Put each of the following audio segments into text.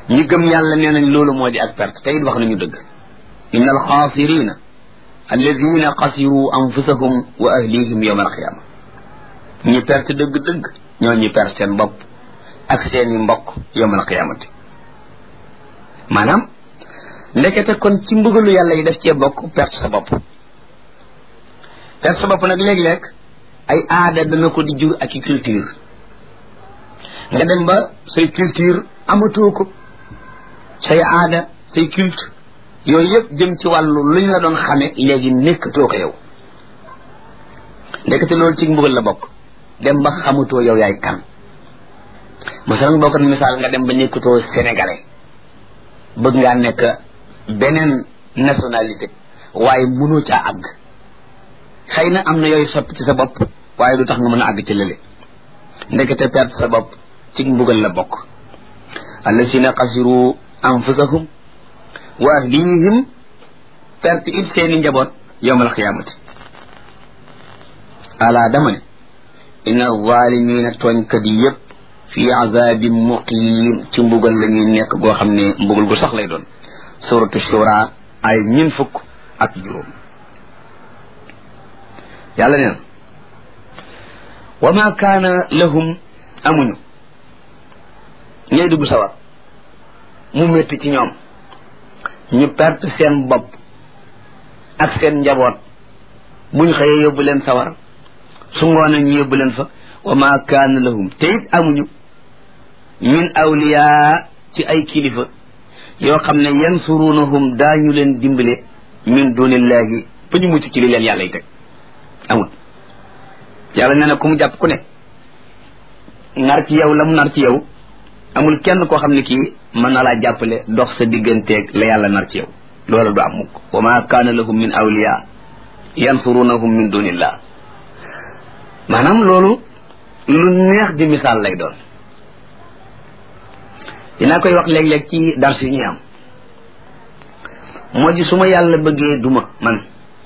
ñi gëm yàlla nee nañ loolu moo di ak perte te it wax nañu dëgg inna alxaasirina alladina xasiru anfusahum wa ahlihim yawma alqiyama ñi perte dëgg-dëgg ñoo ñi perte seen bopp ak seeni mbokk yawma alqiyamati maanaam ndekete kon ci mbugalu yàlla yi def cee bokk perte sa bopp nag léeg-léeg ay aada dana ko di jur ak i culture nga dem ba say culture amatoo ko say aada say culte yooyu yëpp jëm ci wàllu luñ la doon xame léegi nekkatoo ko yow ndekete loolu ci mbugal la bokk dem ba xamatoo yow yaay kan masalan boo ko misaal nga dem ba nekkatoo sénégalais bëgg ngaa nekk beneen nationalité waaye mënoo caa àgg xëy na am na yooyu soppi ci sa bopp waaye du tax nga mën a àgg ci lële ndekete perte sa bopp ci mbugal la bokk allasina xasiru anfusahum wa ahlihim perte it seeni njaboot yawmal xiyaamati ala dama ne inna zalimina tooñkat yi yëpp fi azabin muqim ci mbugal la ñuy nekk goo xam ne mbugal gu sax lay doon suratu shura ay 40 yàlla neen wa ma kaana lahum amuñu ñay dugg sawar mu métti ci ñoom ñu perte seen bopp ak seen njaboot buñ xëyee yóbbu leen sawar su ngoonee ñu yóbbu leen fa wa ma kaana lahum te it amuñu min awliya ci ay kilifa yoo xam ne yansurunahum daañu leen dimbale min dunillahi ba ñu mucc ci li leen yàlla yi teg amul yàlla nee na ku mu jàpp ku ne nar ci yow la mu nar ci yow amul kenn koo xam ne kii mën na laa jàppale dox sa digganteeg la yàlla nar ci yow loolu du am mukk wa ma kaana lahum min awliya yansurunahum min dunillah maanaam loolu lu neex di misaal lay doon dinaa koy wax léeg-léeg ci dars yi ñuy am moo di su ma yàlla bëggee duma man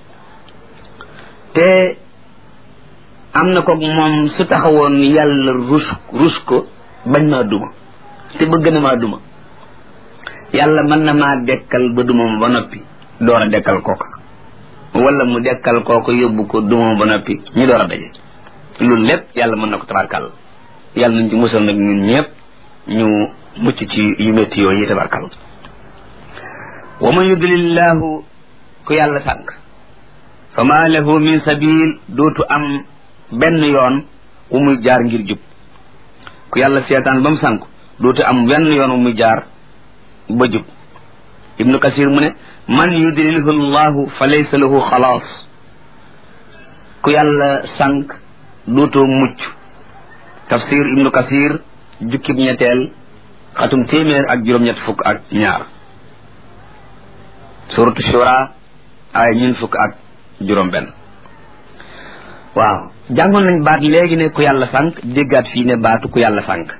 te am na ko moom su taxawoon yàlla rus ko bañ maa duma te bëgg na maa duma yàlla mën na maa dekkal ba duma ma ba noppi door a dekkal kooka wala mu dekkal kooka yóbbu ko duma ma ba noppi ñu door a daje loolu lépp yàlla mën na ko tabarkal yàlla nañ ci musal nag ñun ñëpp ñu mucc ci yu métti yooyu tabarkal wa man yudlillahu ku yàlla sànq fa ma lahu min sabil dootu am benn yoon wu muy jaar ngir jub ku yàlla seetaan ba mu sànq dootu am benn yoon wu muy jaar ba jub ibnu kasir mu ne man yudlilhu llahu fa laysa lahu xalaas ku yàlla sànq dootoo mucc tafsir ibnu kasir jukkib ñetteel xatum téeméer ak juróom-ñett fukk ak ñaar suratu shura ay 40 waaw jàngoon nañ baat léegi ne ku yàlla sànq déggaat fii ne baatu ku yàlla sànq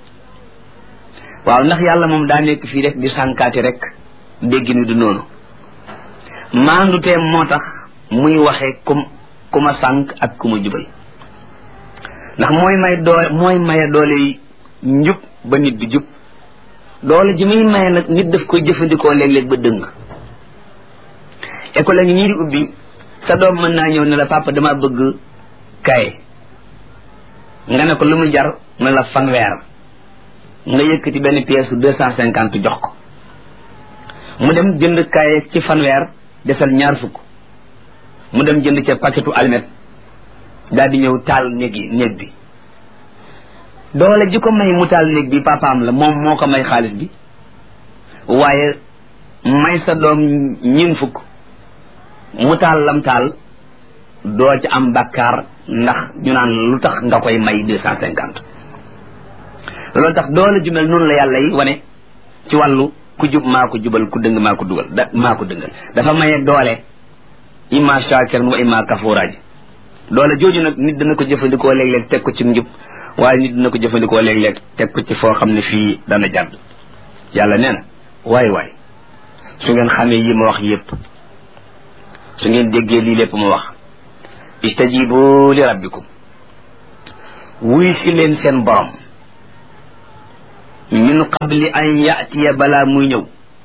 waaw ndax yàlla moom daa nekk fii rek di sànkaati rek déggi ni du noonu maandutee moo tax muy waxee ku ma sànq ak ku ma jubal ndax mooy maye doole njub ba nit di jub doole ji muy maye nag nit daf koy jëfandikoo léeg-léeg ba dëng école ngi ñii di ubbi sa doom mën naa ñëw ne la papa dama bëgg kaye nga ne ko lu mu jar ne la 100 nga yëkkati benn pièce 250 jox ko mu dem jënd kaye ci 100 desal 20 mu dem jënd ca paquetu almet daal di ñëw taal néeg bi doole ji ko may mu taal néeg bi papaam la moom moo ko may xaalis bi waaye may sa doom 20 mu taal lam taal doo ci am bakkaar ndax ñu naan lu tax nga koy may 250 loolu tax doole ju mel noonu la yàlla yi wane ci wàllu ku jub maa ko jubal ku dëng maa ko dugal maa ko dëngal dafa maye doole imma shakiran wa imma kafura ji doole jooju nag nit dana ko jëfandikoo léeg-léeg teg ko ci njub waaye nit dina ko jëfandikoo léeg-léeg teg ko ci foo xam ne fii dana jàdd yàlla nee na waay su ngeen xamee yi ma wax yépp su ngeen déggee lii lépp ma wax istajibu li rabbikum wuy si leen seen borom min qabli an yatiya balaa muy ñëw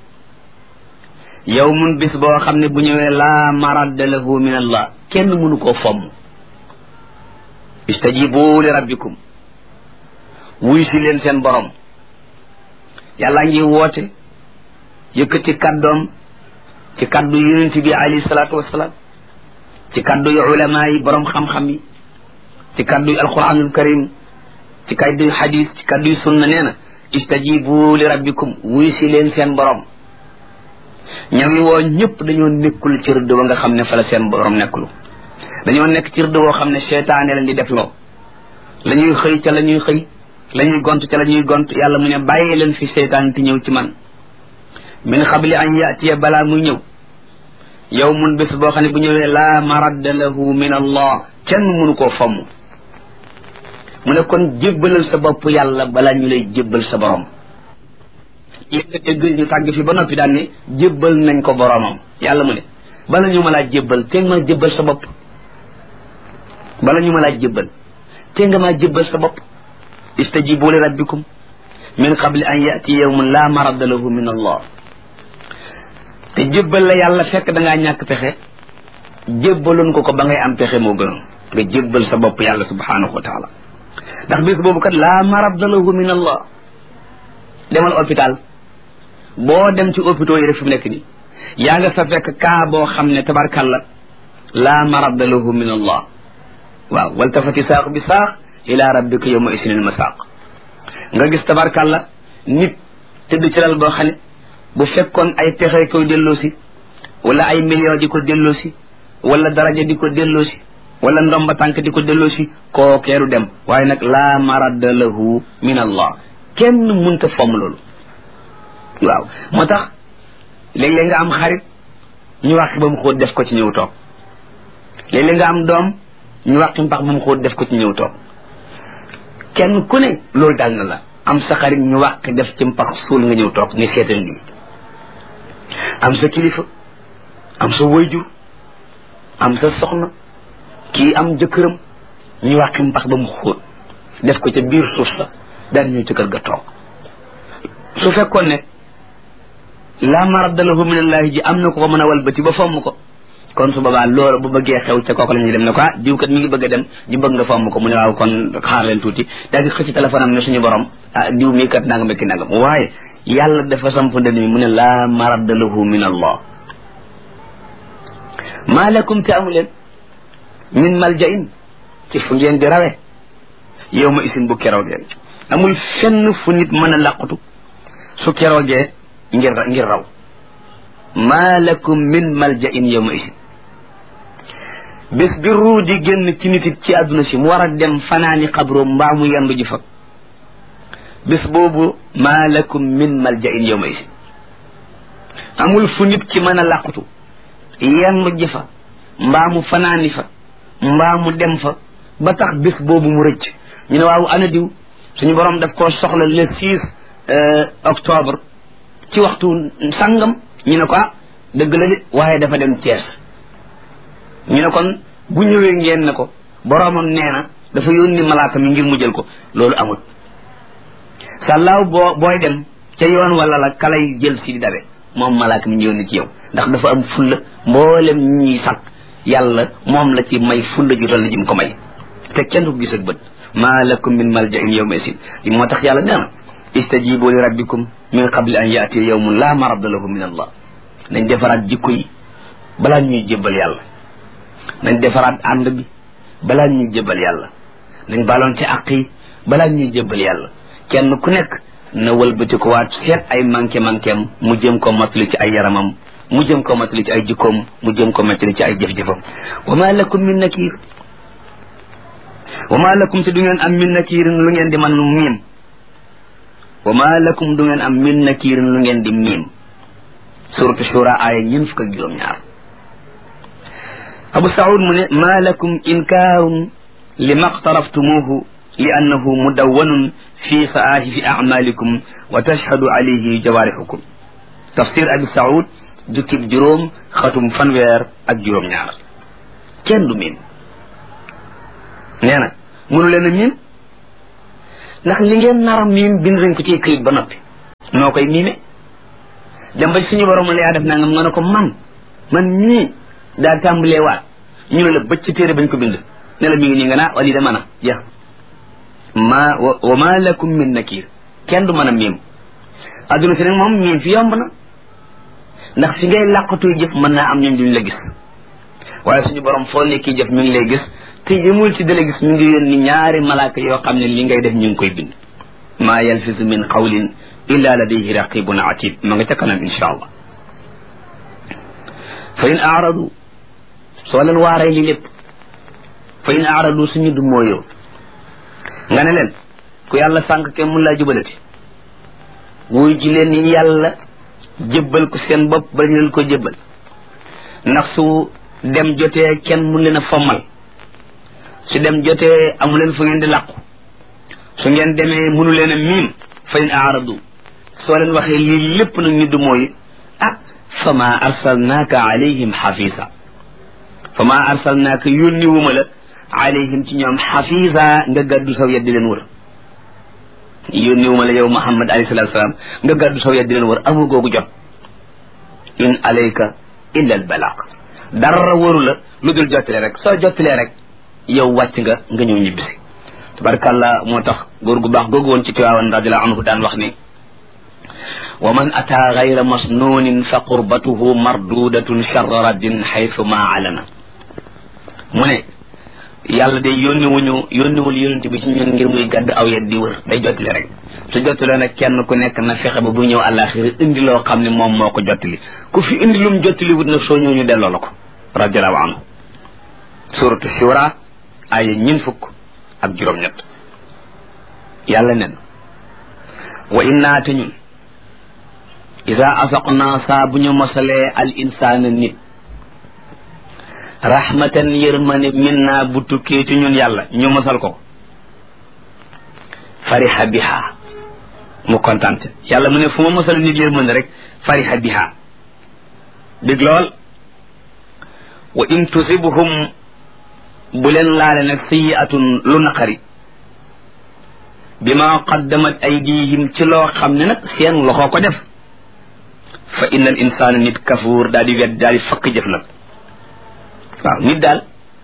yawmun bis boo xam ne bu ñëwee laa maradda lahu min allah kenn mënu koo fomm istajibu li rabbikum wuy si leen seen borom yàlla ngi woote yëkkati kàddoom ci kàddu yonent bi alayhi salaatu wasalaam ci kàddu yu ulama yi borom xam-xam yi ci kàddu yu alquranul karim ci kàddu yu hadis ci kàddu yu sunna nee na istajibu li rabbikum wuy si leen seen borom ñami woo ñëpp dañoo nekkul ci rëdd ba nga xam ne fa la seen borom nekkulu dañoo nekk ci rëdd woo xam ne seytaane leen di def loo la ñuy xëy ca la ñuy xëy la ñuy gont ca la ñuy gont yàlla mu ne bàyyi leen fi seytaan ti ñëw ci man min xabli an yatiya balaa muy ñëw yawmun bés boo xam ne bu ñëwee laa maradda lahu min allah kenn mënu koo fomm mu ne kon jébbalal sa bopp yàlla balaa ñu lay jébbal sa borom li nga dégg ñu tàgg fi ba noppi daan ne jébbal nañ ko boromam yàlla mu ne bala ñu ma laa jébbal te nga ma jébbal sa bopp bala ñu ma laa jébbal te nga maa jébbal sa bopp istajibu li rabbikum min qabli an yati yawmun la maradda lahu min allah te jébbal la yàlla fekk da ngaa ñàkk pexe jébbaloon ko ba ngay am pexe moo gënoon nga jébbal sa bopp yàlla subhanahu wa taala ndax bis boobu kat la maradda lahu min allah demal hôpital boo dem ci hôpitaux yi rek fi mu nekk nii yaa nga fa fekk kaa boo xam ne tabarkalla la maradda lahu min allah waaw waltafati saaq bi saaq ila rabbika yawma isinil masaq nga gis tabarkalla nit tëdd ci lal boo xam ne bu fekkoon ay pexe koy delloosi wala ay millions di ko delloosi wala daraja di ko delloosi wala ndomba tànk di ko delloosi koo keeru dem waaye nag la maradda lahu min allah kenn mënta fomm loolu waaw moo tax léeg-léeg nga am xarit ñu wàqi ba mu xóot def ko ci ñëw toog léeg-léeg nga am doom ñu wàqi mpax ba mu xóot def ko ci ñëw toog kenn ku ne loolu dal na la am sa xarit ñu wàqi def ci mpax suul nga ñëw toog ni seetal lii am sa kilifa am sa wayjur am sa soxna kii am jëkkëram ñu wàqi mpax ba mu xóot def ko ca biir suuf sa daal ñëw ci kër ga toog su fekkoon ne la maradda lahu min allahi ji am na ko ko mën a walbati ba fomm ko kon su boobaa loolu bu bëggee xew ca kooku la ñuy dem ne ko diw kat mi ngi bëgg a dem di bëgg nga fomm ko mu ne waaw kon xaar leen tuuti daal di xëcc téléphone am ne suñu borom diw mii kat nangam ak nangam waaye yàlla dafa samp ndën mi mu ne la maradda lahu min allah maa lakum te amu leen min maljain ci fu ngeen di rawe yow ma isin bu keroogee amul fenn fu nit mën a làqutu su keroogee ngir raw maa lakum min maljain yow ma isin bés bi ruu di génn ci nit ci àdduna si mu war a dem fanaani xabroom mbaa mu yendu ji fa bés boobu maa lakum min maljain yow ma isin amul fu nit ki mën a làqutu yendu ji fa mbaa mu fanaani fa mbaa mu dem fa ba tax bés boobu mu rëcc ñu ne waaw ana diw suñu borom daf koo soxla le 6 octobre ci waxtu sangam ñu ne ko dëgg la de waaye dafa dem Thiès ñu ne kon bu ñëwee ngeen ne ko boromam nee na dafa yónni malaaka mi ngir mu jël ko loolu amul sàllaaw booy dem ca yoon wala la kalay jël si di dabe moom malaaka mi ñu yónni ci yow ndax dafa am fulla mboolem ñuy sàkk yàlla moom la ci may fulla ju toll na jim ko may te kenn du ko gis ak bët maa lakum min maljain yawma isin li moo tax yàlla nee na istajibu li rabbikum min qabli an yaati yawmun la maradda lahu min allah nañ defaraat jikko yi balaa ñuy jébbal yàlla nañ defaraat ànd bi balaa ñuy jébbal yàlla nañ baloon ci àq yi balaa ñuy jébbal yàlla kenn ku nekk na wëlbati ko waat seet ay manqué-manquéem mu jëm ko mottali ci ay yaramam mu jëm ko mottali ci ay jikkoom mu jëm ko mottali ci ay jëf-jëfam wa ma lakum min nakir wa ma lakum te du ngeen am min nakirin lu ngeen di man miim wa ma lakum du ngeen am min nakirin lu ngeen di miim suratu shura aaya ñeen fukk ak juróom-ñaar abu saud mu ne ma lakum inkaarun li maqtaraftumuhu li annahu mudawwanun fi saahifi a'malikum wa tashhadu alayhi jawarixukum tafsir abi saud jukkib juróom xatum fanweer ak juróom-ñaar kenn du miim nee na mënu leen a miim ndax li ngeen nar miim bind nañ ko ci këyit ba noppi noo koy miime dem ba suñu borom la yaa def nangam nga ne ko man mii daa tàmbalee waat ñu ne la bëcc téere bañ ko bind ne la mi ngi nii nga naa wali da mën a jeex wa ma lakum min nakir kenn du mën a miim adduna si nag moom miim fi yomb na ndax fi ngay làqatuy jëf mën naa am ñun duñ la gis waaye suñu borom foo nekki jëf mi ngi lay gis te yëmul ci dala gis mi ngi yónni ñaari malaaka yoo xam ne li ngay def ñu ngi koy bind maa yalfisu min qawlin illa ladayhi raqibun atid ma nga ca kanam insha allah fa in aaradu soo leen waaree li lépp fa in aaradu suñu du mooyoo nga ne leen ku yàlla sànq kenn mun laa jubalati wuy ji leen yàlla jébbal ko seen bopp ba leen ko jébbal ndax su dem jotee kenn mun leen a fommal su dem jotee amu leen fu ngeen di làqu su ngeen demee mënu leen a miim fa in aaradu soo leen waxee lii lépp nag ñu du mooy fama arsalnaaka alayhim xafisa fama arsalnaaka yónni wuma la alayhim ci ñoom xafisa nga gàddu saw yet di leen wër yónni wuma la yow Muhammad alayhi salatu salaam nga gàddu saw yet di leen wër amu googu jot in alayka illa al balaq dara wëru la lu dul jottale rek soo jottalee rek yow wàcc nga ñëw ñibbisi tabarkàllah moo tax góor gu baax googu woon ci Tiwaawan radiallahu anhu daan wax ni wa man ataa gayra masnuunin fa qurbatuhu mardudatun charra raddin xaytu ma alana mu ne yàlla day yónniwul yónente bi ci ñun ngir muy gàdd aw yet di wër day jottali rek su jottalee nag kenn ku nekk na fexe ba bu ñëw àllaaxira indi loo xam ne moom moo ko jottali ku fi indi lum jottali wut nag soo ñëw ñu delloo la ko radiallahu anhu suratu shura ay ñin fukk ak juróom-ñett yàlla nen wa innaa te ñun ida asaqnaa saa bu ñu mosalee al insaana nit rahmatan yërmane min naa bu tukkee ci ñun yàlla ñu mosal ko fariha biha mu kontante yàlla mu ne fu ma mosal nit yërmane rek fariha biha dég lool wa in tusibhum bu leen laale nag sayyi'atun lu naqari bima qaddamat aydihim ci loo xam ne nag seen loxo ko def fa inna al insana nit kafuur daal di wet daal di fakk jëf nag waaw nit daal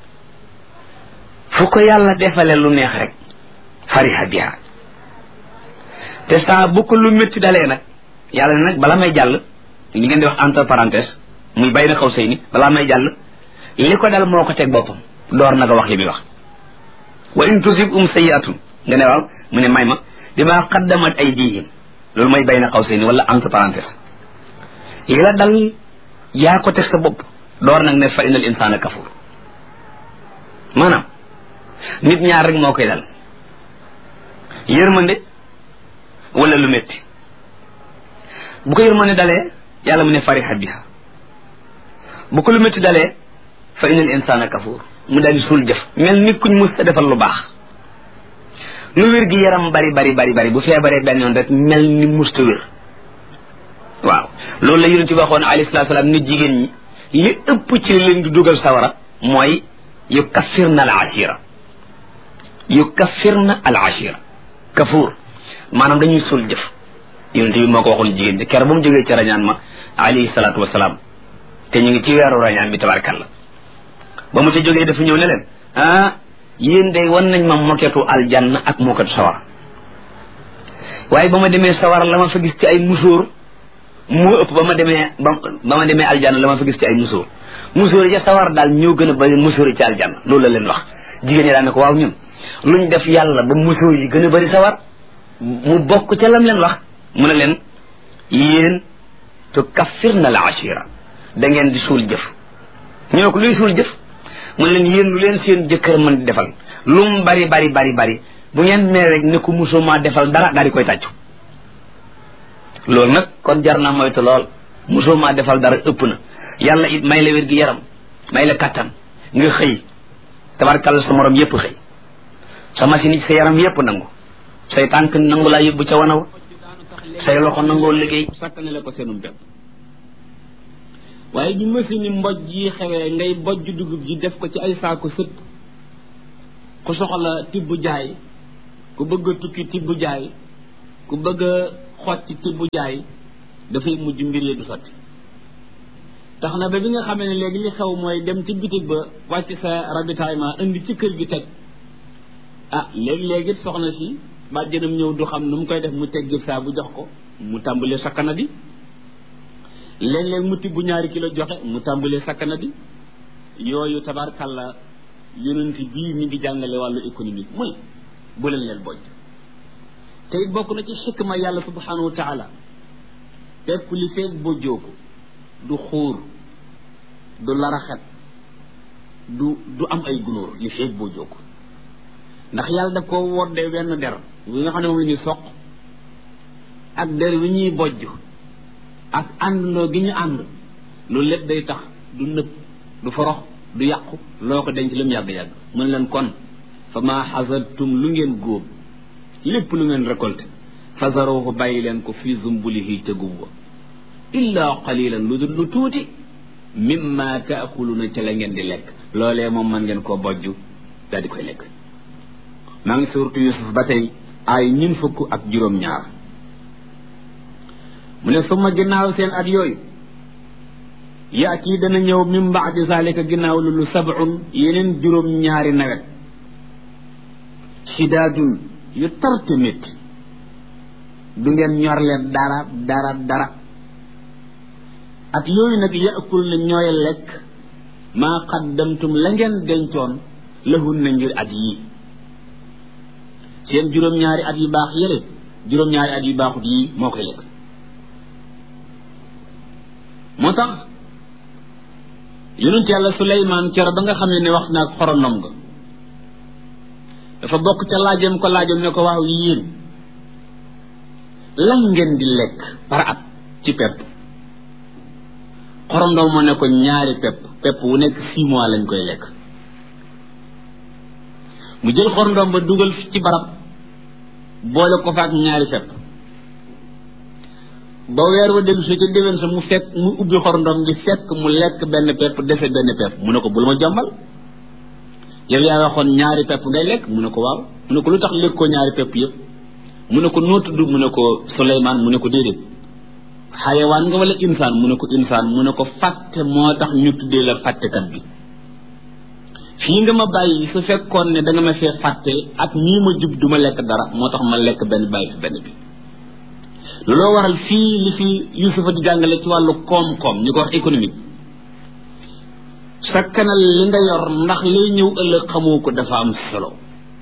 fu ko yàlla defale lu neex rek fariha biha te saa bu ko lu métti dalee nag yàlla ne nag bala may jàll li ngeen di wax entre parenthèse muy bay na xaw say ni balaa may jàll li ko dal moo ko teg boppam door na nga wax li muy wax wa in tusibhum sayyi'atun nga ne waaw mu ne may ma bima qaddamat aydihim loolu mooy bay na xaw say ni wala entre parenthèse li la dal yaa ko teg sa bopp door nag ne fa innal insana kafur maanaam nit ñaar rek moo koy dal yërmande wala lu métti bu ko yërmande dalee yàlla mu ne fariha biha bu ko lu métti dalee fa innal insana kafur mu daal di suul jëf mel ni kuñ mus a defal lu baax lu wér gi yaram bari bu feebaree benn yoon rek mel ni musta wér waaw loolu la yonent bi waxoon alayhi salaatu salaam nit jigéen ñi li ëpp ci leen di dugal sawara mooy yukaffirna al ashira kafuur maanaam dañuy suul jëf yonent bi moo ko waxoon jigéen ñi keroog ba mu jógee ci rañaan ma alayhi salaatu wasalaam te ñu ngi ci weeru rañaan bi tabarkalla ba mu ci jógee dafa ñëw ne leen yéen day wan nañ ma moketu aljanna ak moketu sawara waaye ba ma demee sawara la ma fa gis ci ay musóor moo ëpp ba ma demee aljanna la ma fa gis ci ay musóor ya sawar daal ñoo gën a bari musóor yi ci aljanna loolu la leen wax jigéen ñi daan ne ko waaw ñun luñ def yàlla ba musóor yi gën a bari sawar mu bokk ca lam leen wax mu ne leen yéen tukaffirna al ashira da ngeen di suul jëf ñu ne ko luy suul jëf mu ne leen yéen lu leen seen jëkkër mën di defal lu mu bari bu ngeen nee rek ne ko musuma defal dara daal di koy tàccu loolu nag kon jar naa moytu lool mosoo maa defal dara ëpp na yàlla it may la wér gi yaram may la kattan nga xëy tabarkàlla sa morom yépp xëy sa machine yi sa yaram yépp nangu say tànk nangu laa yóbbu ca wanaw say loxo nangoo liggéey sakkane la ko seenum bépp waaye bi machine yi mboj yi xewee ngay bojj dugub ji def ko ci ay saako sët ku soxla tibb jaay ku bëgg a tukki tibb jaay ku bëgg a xotti tibb jaay dafay mujj mbir yi du sotti tax na ba bi nga xamee ne léegi li xew mooy dem ci bitig ba wàcc sa ravitaillement indi ci kër gi teg léegi-léegi soxna si bàjjanam ñëw du xam nu mu koy def mu teg gib saa bu jox ko mu tàmbalee sakkana bi léeg-léeg mu tibb 2 kilo joxe mu tàmbalee sakkana bi yooyu tabarkàlla yonent bii mi ngi jàngale wàllu économique muy bu leen bojj te it bokk na ci xikma yàlla subhanahu wa taala pepp li feeg bojjoo ko du xuur du laraxet du am ay gunóor li feeg bojjoo ko ndax yàlla daf koo woddee wenn der wi nga xam ne moom la ñuy soq ak der wi ñuy bojj ak àndandoo gi ñu ànd loolu lépp day tax du nëb du forox du yàqu loo ko denc lu mu yàgg-yàgg mu ne leen kon fa maa xasartum lu ngeen góob lépp lu ngeen récolté fazaruhu bàyyi leen ko fii zumbulihi ca gub wa illa qalilan lu dul lu tuuti mimma taakuluna ca la ngeen di lekk loolee moom man ngeen koo bojj daal di koy lekk maa ngi suuratu Yusuf ba tey ay 40 mu ne suma ginnaaw seen at yooyu yaati dana ñëw min baadi zalika ginnaaw lu 7 yeneen 2 nawet shidaadun yu tarte métti du ngeen ñor leen dara at yooyu nag yaakul na ñooy lekk maa qaddamtum la ngeen dencoon lahun na ngir at yii seen 2 at yu baax yële 2 at yu baaxut yii moo koy lekk moo tax yonent yàlla Suleymaan cero ba nga xam ne wax naag xorondom nga dafa bokk ca laajam ne ko waaw yéen lan ngeen di lekk par at ci pepp xorondom moo ne ko 2 pepp wu nekk 6 mois lañ koy lekk mu jël xorondom ba dugal ci barab boole ko faak 2 pepp ba weer wa dellu si ca déwén sa mu fekk mu ubbi xorondom gi fekk mu lekk benn pepp dese benn pepp mu ne ko bul ma jàmbal yow yaa waxoon 2 pepp ngay lekk mu ne ko waaw mu ne ko lu tax lekkoo 2 pepp yëpp mu ne ko noo tudd mu ne ko Suleymaan mu ne ko déedéet xayawaan nga wala insaan mu ne ko insaan mu ne ko fàtte moo tax ñu tuddee la fàttekat bi fii nga ma bàyyi su fekkoon ne da nga ma fee fàtte ak nii ma jub du ma lekk dara moo tax ma lekk benn bàyyi fi benn bi looloo waral fii li fi Yusufa di jàngale ci wàllu koom-koom ñu ko wax économique sakkanal li nga yor ndax liy ñëw ëllëg xamoo ko dafa am solo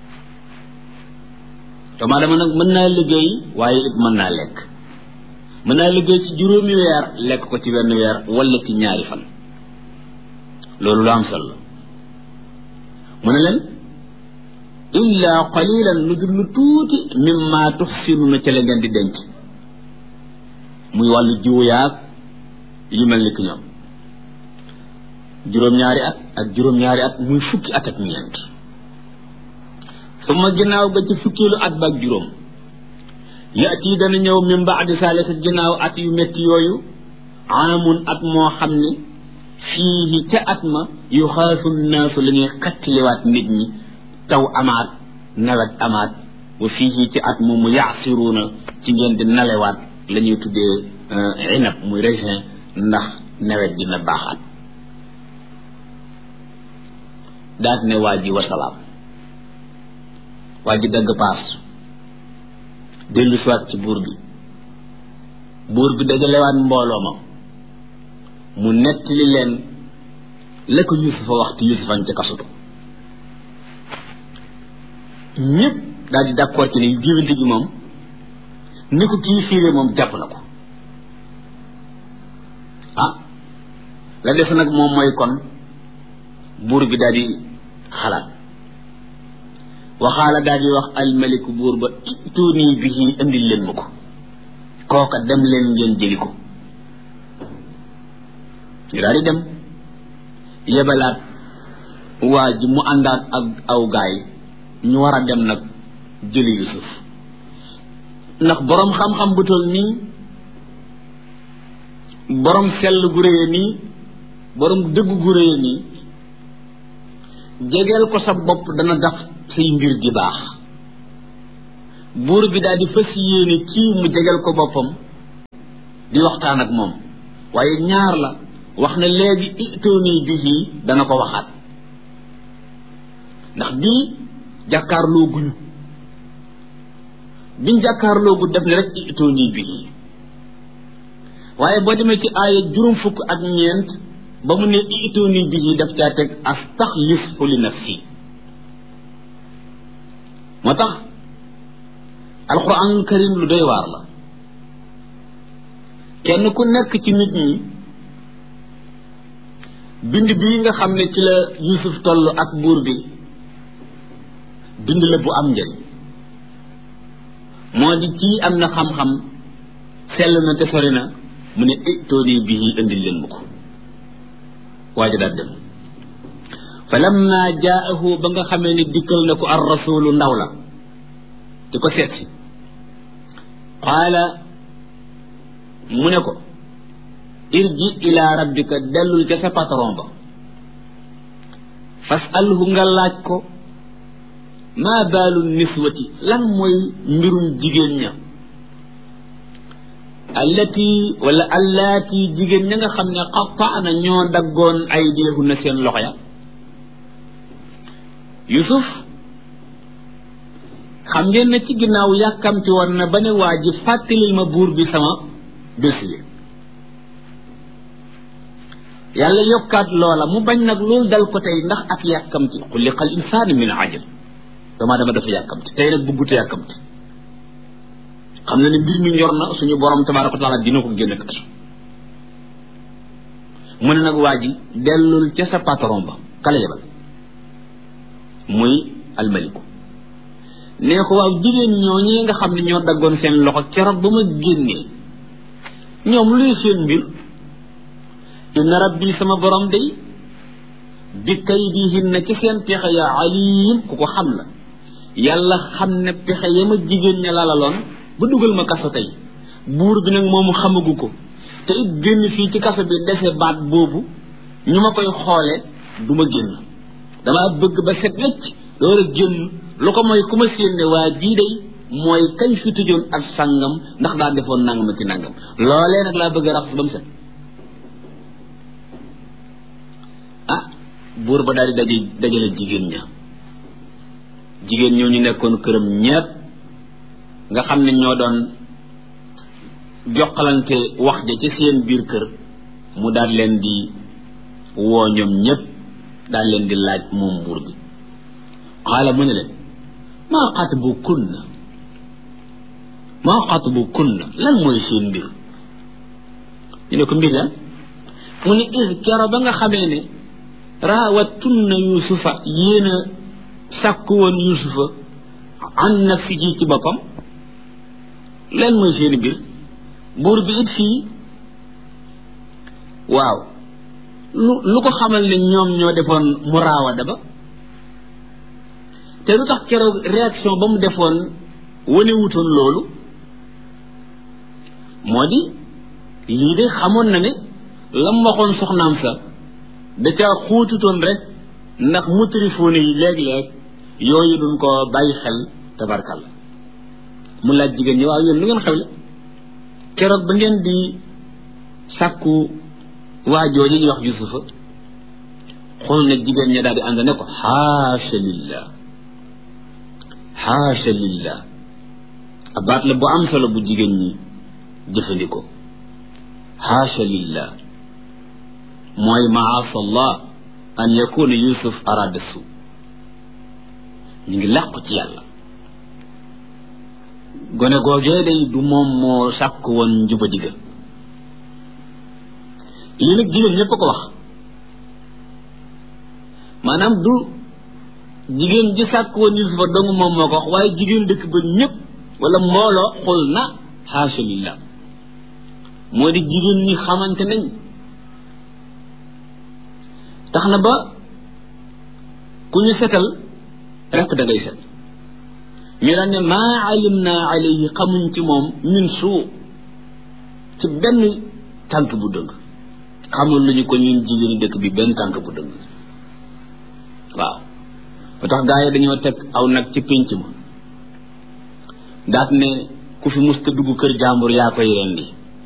doomu aadama nag mën naa liggéey waaye it mën naa lekk mën naa liggéey ci 2 weer lekk ko ci 1 weer wala ci 2 fan loolu lu am solo mu ne leen illa qalilan lu dul lu tuuti mimma tuxsinuna ca la ngeen di denc muy wàllu jiwu yaag yu mel ni ki ñoom 2 at ak 2 at muy 10 at ak ñeent suma ginnaaw ga ci 10 at ba ak 5 yaati dana ñëw min baadi salika ginnaaw at yu métti yooyu aamun at moo xam ne fii ca at ma yu xaasu naasu la ñuy xattiliwaat nit ñi taw amaat nawet amaat wa fii ci at moomu yaasiruuna ci ngeen di nalewaat la ñuy tuddee inab muy raisin ndax nawet dina baaxaat daat ne waa ji wasalaam waa ji dagg paas dellu siwaat ci buur bi dajalewaat mbooloo ma mu nettali leen la ko Yusufa waxtu Yusufan ca kasutu ñëpp daal di d'accord ci ne diwante bi moom ni ko kii fiire moom jàpp na ko la def nag moom mooy kon buur bi daal di xalaat waxaala daal di wax almaliku buur ba ituuni bihi indil leen ma ko kooka dem leen ngeen jëli ko ñu daal di dem yebalaat waa ji mu àndaat ak aw gaay ñu war a dem nag jëli Yusuf ndax boroom xam-xam bu toll nii boroom sell gu réye nii boroom dëgg gu réye nii jegeel ko sa bopp dana tax say mbir di baax buur bi daal di fas yéene kii mu jegal ko boppam di waxtaan ak moom waaye ñaar la wax na léegi itooni bihi dana ko waxaat ndax bii jàkkaarloo guñu biñ jàkkaarloo gu def ne rek itooni bihi waaye boo demee ci aaya juróom fukk ak ñeent ba mu ne itooni bihi daf caa teg astaxlishu li nafsi moo tax alquranul karim lu doy waar la kenn ku nekk ci nit ñi bind bii nga xam ne ci la Yuusuf toll ak buur bi bind la bu am njëriñ moo di kii am na xam-xam sell na te sori na mu ne itooni bihi indil leen mu ko waaja daal dem fa lamma jaahu ba nga xamee ne dikkal na ko ar rasulu ndaw la di ko seet si qaala mu ne ko irji ila rabbika dellul ca sa patron ba fasalhu nga laaj ko maa baalu niswati lan mooy mbirum jigéen ña allaati jigéen ña nga xam ne qattaana ñoo daggoon ay deehunna seen loxo ya Yusuf xam ngeen ne ci ginnaaw yàkkamti woon na ba ne waa ji fàttalil ma buur bi sama dossier yàlla yokkaat loola mu bañ nag loolu dal ko tey ndax ak yàkkamti xuliqal insaanu min ajal dama dafa yàkkamti tey nag bëggut yàkkamti xam na ne mbir mi ñor na suñu borom tabaaraka wa taala dina ko génn kaso mu ne nag waa ji dellul ca sa patron ba kala yebal muy almaliku nee ko waaw jigéen ñooñee nga xam ne ñoo daggoon seen loxo keroog ba ma génnee ñoom luy seen mbir inna rabbi sama borom day bi kaydihinna ci seen pexe ya alim ku ko xam la yàlla xam ne pexe ya ma jigéen ña lalaloon ba dugal ma kaso tey buur bi nag moomu xamagu ko te it génn fii ci kaso bi dese baat boobu ñu ma koy xoole du ma génn dama bëgg ba set wecc loolu génn lu ko mooy ku ma séen ne waa jii day mooy kañ fi tëjoon ak sàngam ndax daa defoon nangam ci nangam loolee nag laa bëgg a raxas ba mu set ah buur ba daal di dajale jigéen ña jigéen ñoo ñu nekkoon këram ñépp nga xam ne ñoo doon jokkalante wax ja ci seen biir kër mu daal leen di woo ñoom ñépp daal leen di laaj moom buur bi xaala mu ne leen maa xatbu kunna lan mooy seen mbir ñu ne ko mbir la mu ne is kero ba nga xamee ne raawattunna yusufa yéen a sàkku woon yusufa an nafsihi ci boppam lan mooy seen mbir buur bi it fii waaw lu ko xamal ne ñoom ñoo defoon muraawada ba te lu tax keroog réaction ba mu defoon wane wutoon loolu moo di lii de xamoon na ne lam waxoon soxnaam sa da caa xuututoon rek ndax mutrifoone yi léeg-léeg yooyu duñ ko bàyyi xel tabarkal mu laaj jigéen ñi waaw yéen lu ngeen xewle keroog ba ngeen di sàkku waajoo ji ñuy wax Yusufa xool nag jigéen ñi daal di ànd ne ko xaasha lillah abaat la bu am solo bu jigéen ñi jëfandikoo xaasha lillah mooy maasaallah an yakuna Yusuf arada su ñu ngi làqu ci yàlla gone googee day du moom moo sàkk woon njuba digga lii nag jigéen ñépp ko wax maanaam du jigéen ji sàkk woon Yusufa dong moom moo ko wax waaye jigéen dëkk ba ñépp wala mbooloo xul na xaasha lillah moo di jigéen ñi xamante nañ tax na ba ku ñu setal rekk da ngay set ñu daan ne maa alim naa alayhi xamuñ ci moom min suu ci benn tànk bu dëng xamul lu ñu ko ñun jigéeni dëkk bi benn tànk bu dëng waaw ba tax gaa yi dañoo teg aw nag ci pénc ma daat ne ku fi musta dugg kër jàmbur yaa koy rendi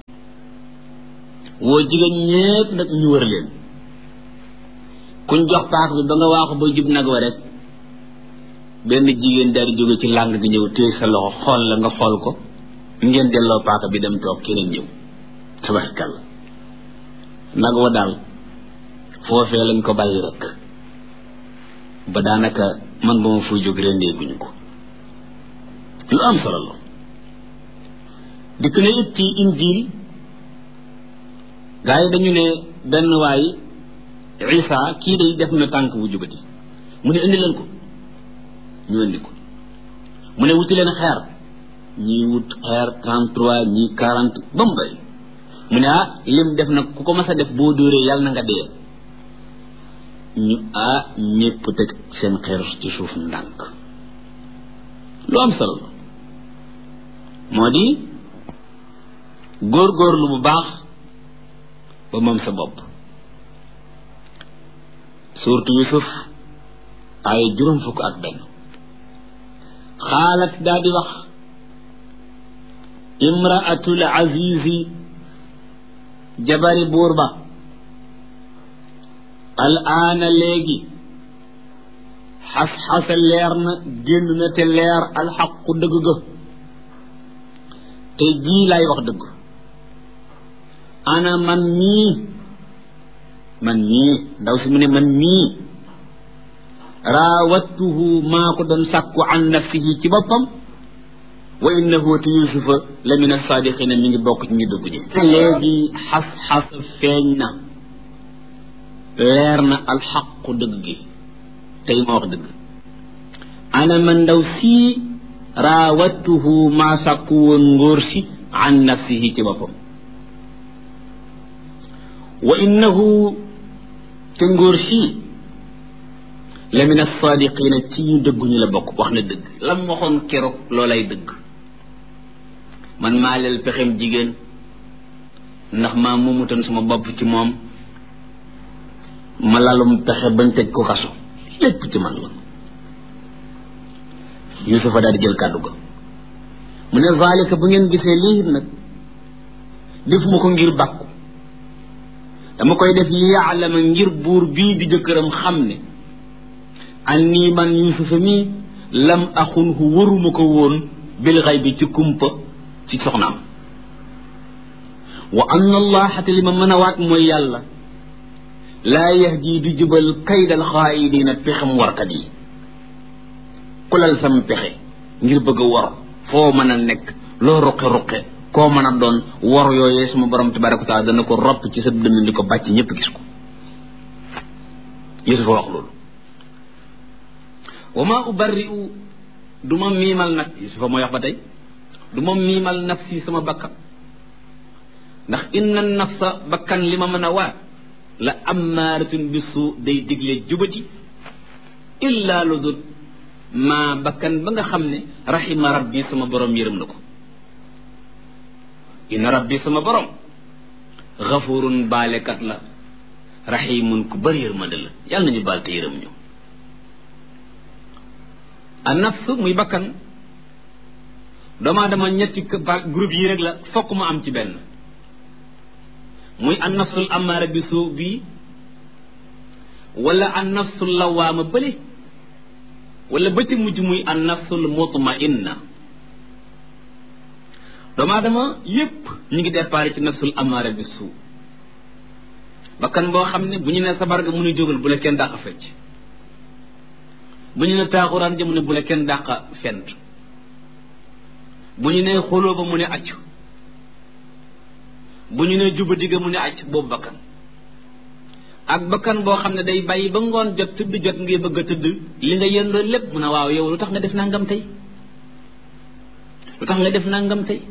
woo jigéen ñépp nag ñu wër leen kuñ jox paak bi ba nga waaxu ba jub nag wa rek benn jigéen daal di jóge ci làng gi ñëw téye sa loxo xool la nga xool ko ngeen delloo paaka bi dem toog keneen ñëw tabarkalla nag wa daal foofee lañ ko bàyyi rek ba daanaka man ba ma fuy jóg rendee guñu ko lu am solo la dikk na it ci injil gaa yi dañu ne benn waay Isa kii day def na tànk bu jubati mu ne indi leen ko ñu indi ko mu ne wuti leen xeer ñii wut xeer 33 ñii 40 ba mu bëri mu ne lim def nag ku ko mas a def boo dóoree yàlla na nga dee ñu ñépp teg seen xeer ci suuf ndànk lu am solo la moo di góorgóorlu bu baax ba moom sa bopp suurtu Yusuf ay 50 xaalat daa di wax imraatul azizi jabari buur ba al aana léegi xas-xasa leer na génn na te leer alxaqu dëgg ga te jii laay wax dëgg ana man mii ndaw si mu ne man mii raawattuhu maa ko doon sàkku an nafsihi ci boppam wa innahu te yusufa la min as-saadiqina mi ngi bokk ci ñu dëgg ñi léegi xas-xas feeñ na leer na alxaqu dëgg gi tey ma wax dëgg ana man ndaw sii raawattuhu maa sàkku woon ngóor si an nafsihi ci boppam wa innahu te ngóor si la min as-saadiqina ci ñu dëggu ñu la bokk wax na dëgg lam waxoon keroog loolay dëgg man maa leel pexem jigéen ndax maa moomutoon sama bopp ci moom ma lalum pexe bañ tëj ko kaso lépp ci man la Yusufa daal di jël kàddu ga mu ne zalika bu ngeen gisee lii nag def ma ko ngir bàkku dama koy def li yaalama ngir buur bii di jëkkëram xam ne anni man Yusufa mi lam axunhu waruma ko woon bil xaybi ci kumpa ci soxnaam wa anna allaha te li ma mën a waat mooy yàlla laa yahdi du jubal kaydal xaayidina pexem warkat yi ku lal sam pexe ngir bëgg a war foo mën a nekk loo ruqe-ruqe koo mën a doon war yooyee sama borom tabaraka wa taala dana ko ropp ci sa dënn di ko bàcc ñëpp gis ko Yusufa wax loolu wa ma ubarri'u du ma miimal nag Yusufa mooy wax ba tey du ma miimal nafsi sama bakkan ndax inna nafsa bakkan li ma mën a waat la ammaaratun bisu day digle jubati illa lu dul maa bakkan ba nga xam ne rahima rabbi sama borom yërëm na ko inna rabbi sama borom xafurun baalekat la rahimun ku bëri yërmande la yàlla nañu baal te yërëm ñu a nafs muy bakkan doomu aadama ñetti groupe yi rek la fokk mu am ci benn muy an nafsul amaara bi suu bii wala an nafsul lawaama bële wala ba ci mujj muy an nafsul mutmainna doomu aadama yépp ñu ngi départ ci nafsul amaara bi suu bakkan boo xam ne bu ñu ne sabar ga mu ne jógal bu la kenn dàq fecc bu ñu ne taaxuraan ja mu ne bu la kenn dàq fent bu ñu ne xoloo ba mu ne accu bu ñu ne juba digga mu ne acc boobu bakkan ak bakkan boo xam ne day bàyyi ba ngoon jot tëdd jot ngay bëgg a tëdd li nga yendoo lépp mu ne waaw yow lu tax nga def nangam tey lu tax nga def nangam tey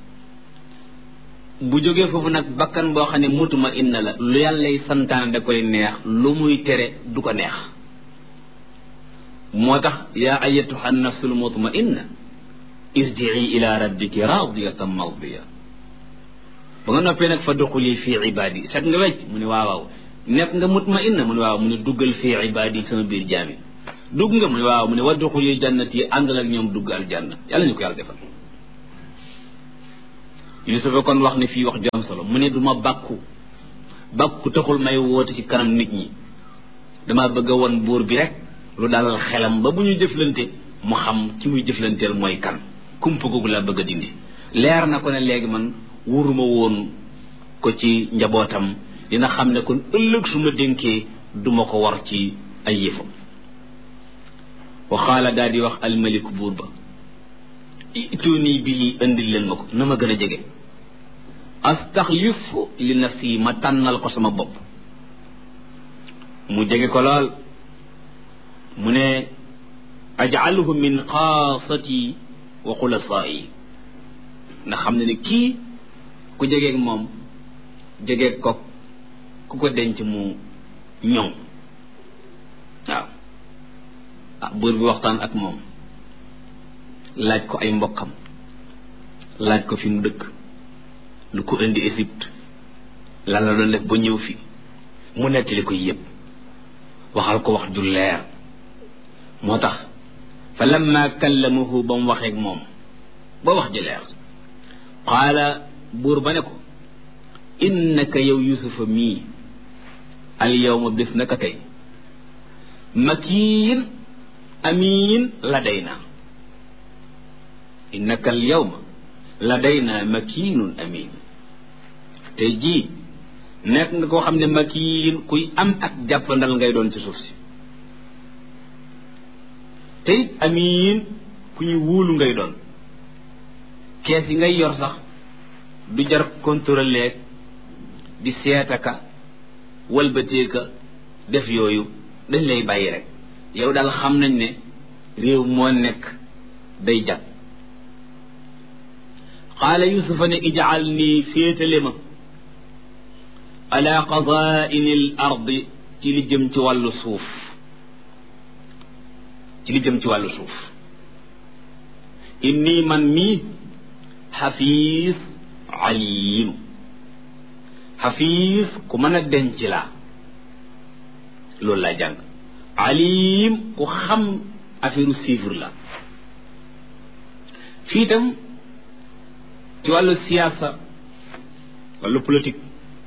bu jógee foofu nag bakkan boo xam ne mutuma inna la lu yàllay santaane da koy neex lu muy tere du ko neex moo tax yaa ayyatuha nafsul mutmainna irji'i ila rabbiki radiyatan mardiya ba nga noppee nag fa duxuli fii ibaadi set nga wecc mu ne waaw waaw nekk nga mutmainna mu ne waaw mu ne duggal fii ibaadi sama biir jaami dugg nga mu ne waaw mu ne wa duxuli jannati àndal ak ñoom dugg aljanna yàlla ñu ko yàlla defal Yusufa kon wax ne fii wax jom solo mu ne duma bàkku taxul may woote ci kanam nit ñi dama bëgg a won buur bi rek lu dalal xelam ba bu ñu jëflante mu xam ki muy jëflanteel mooy kan kumpa googu laa bëgg a dindi leer na ko ne léegi man wuruma woon ko ci njabootam dina xam ne kon ëllëg su ma dénkee duma ko war ci ay yëfam wa xaala daal di wax almaliku buur ba ituni bii indil leen ma ko na ma gën a jege astaxlifu li nafsi ma tànnal ko sama bopp mu jege ko lool mu ne ajaluhu min xaasati wa xulasaai na xam ne kii ku jegeeg moom jegeeg ko ku ko denc mu ñoŋ waaw buur bi waxtaan ak moom laaj ko ay mbokkam laaj ko fi mu dëkk lu ko indi Égypte lan la doon def ba ñëw fi mu nettali ko yëpp waxal ko wax ju leer moo tax fa lamma kallamahu ba mu waxeeg moom ba wax ji leer qaala buur ba ne ko innaka yow yusufa mii al yawma bis naka tey makiin amiin ladayna innaka al yawma ladayna makiinun amiin tey jii nekk nga koo xam ne makiin kuy am ak jàppandal ngay doon ci suuf si tey amiin ku ñu wóolu ngay doon kees yi ngay yor sax du jar contrôler di seetaka walbateeka def yooyu dañ lay bàyyi rek yow daal xam nañ ne réew moo nekk day jag qaala yusufa ne ijaal nii féetale ma ala qadaini l ardi ci li jëm ci wàllu suuf inni man mii xafiis aliim xafiis ku mën a denc laa loolu laa jàng aliim ku xam affaire chiffre la fii itam ci wàllu siyaasa wàllu politique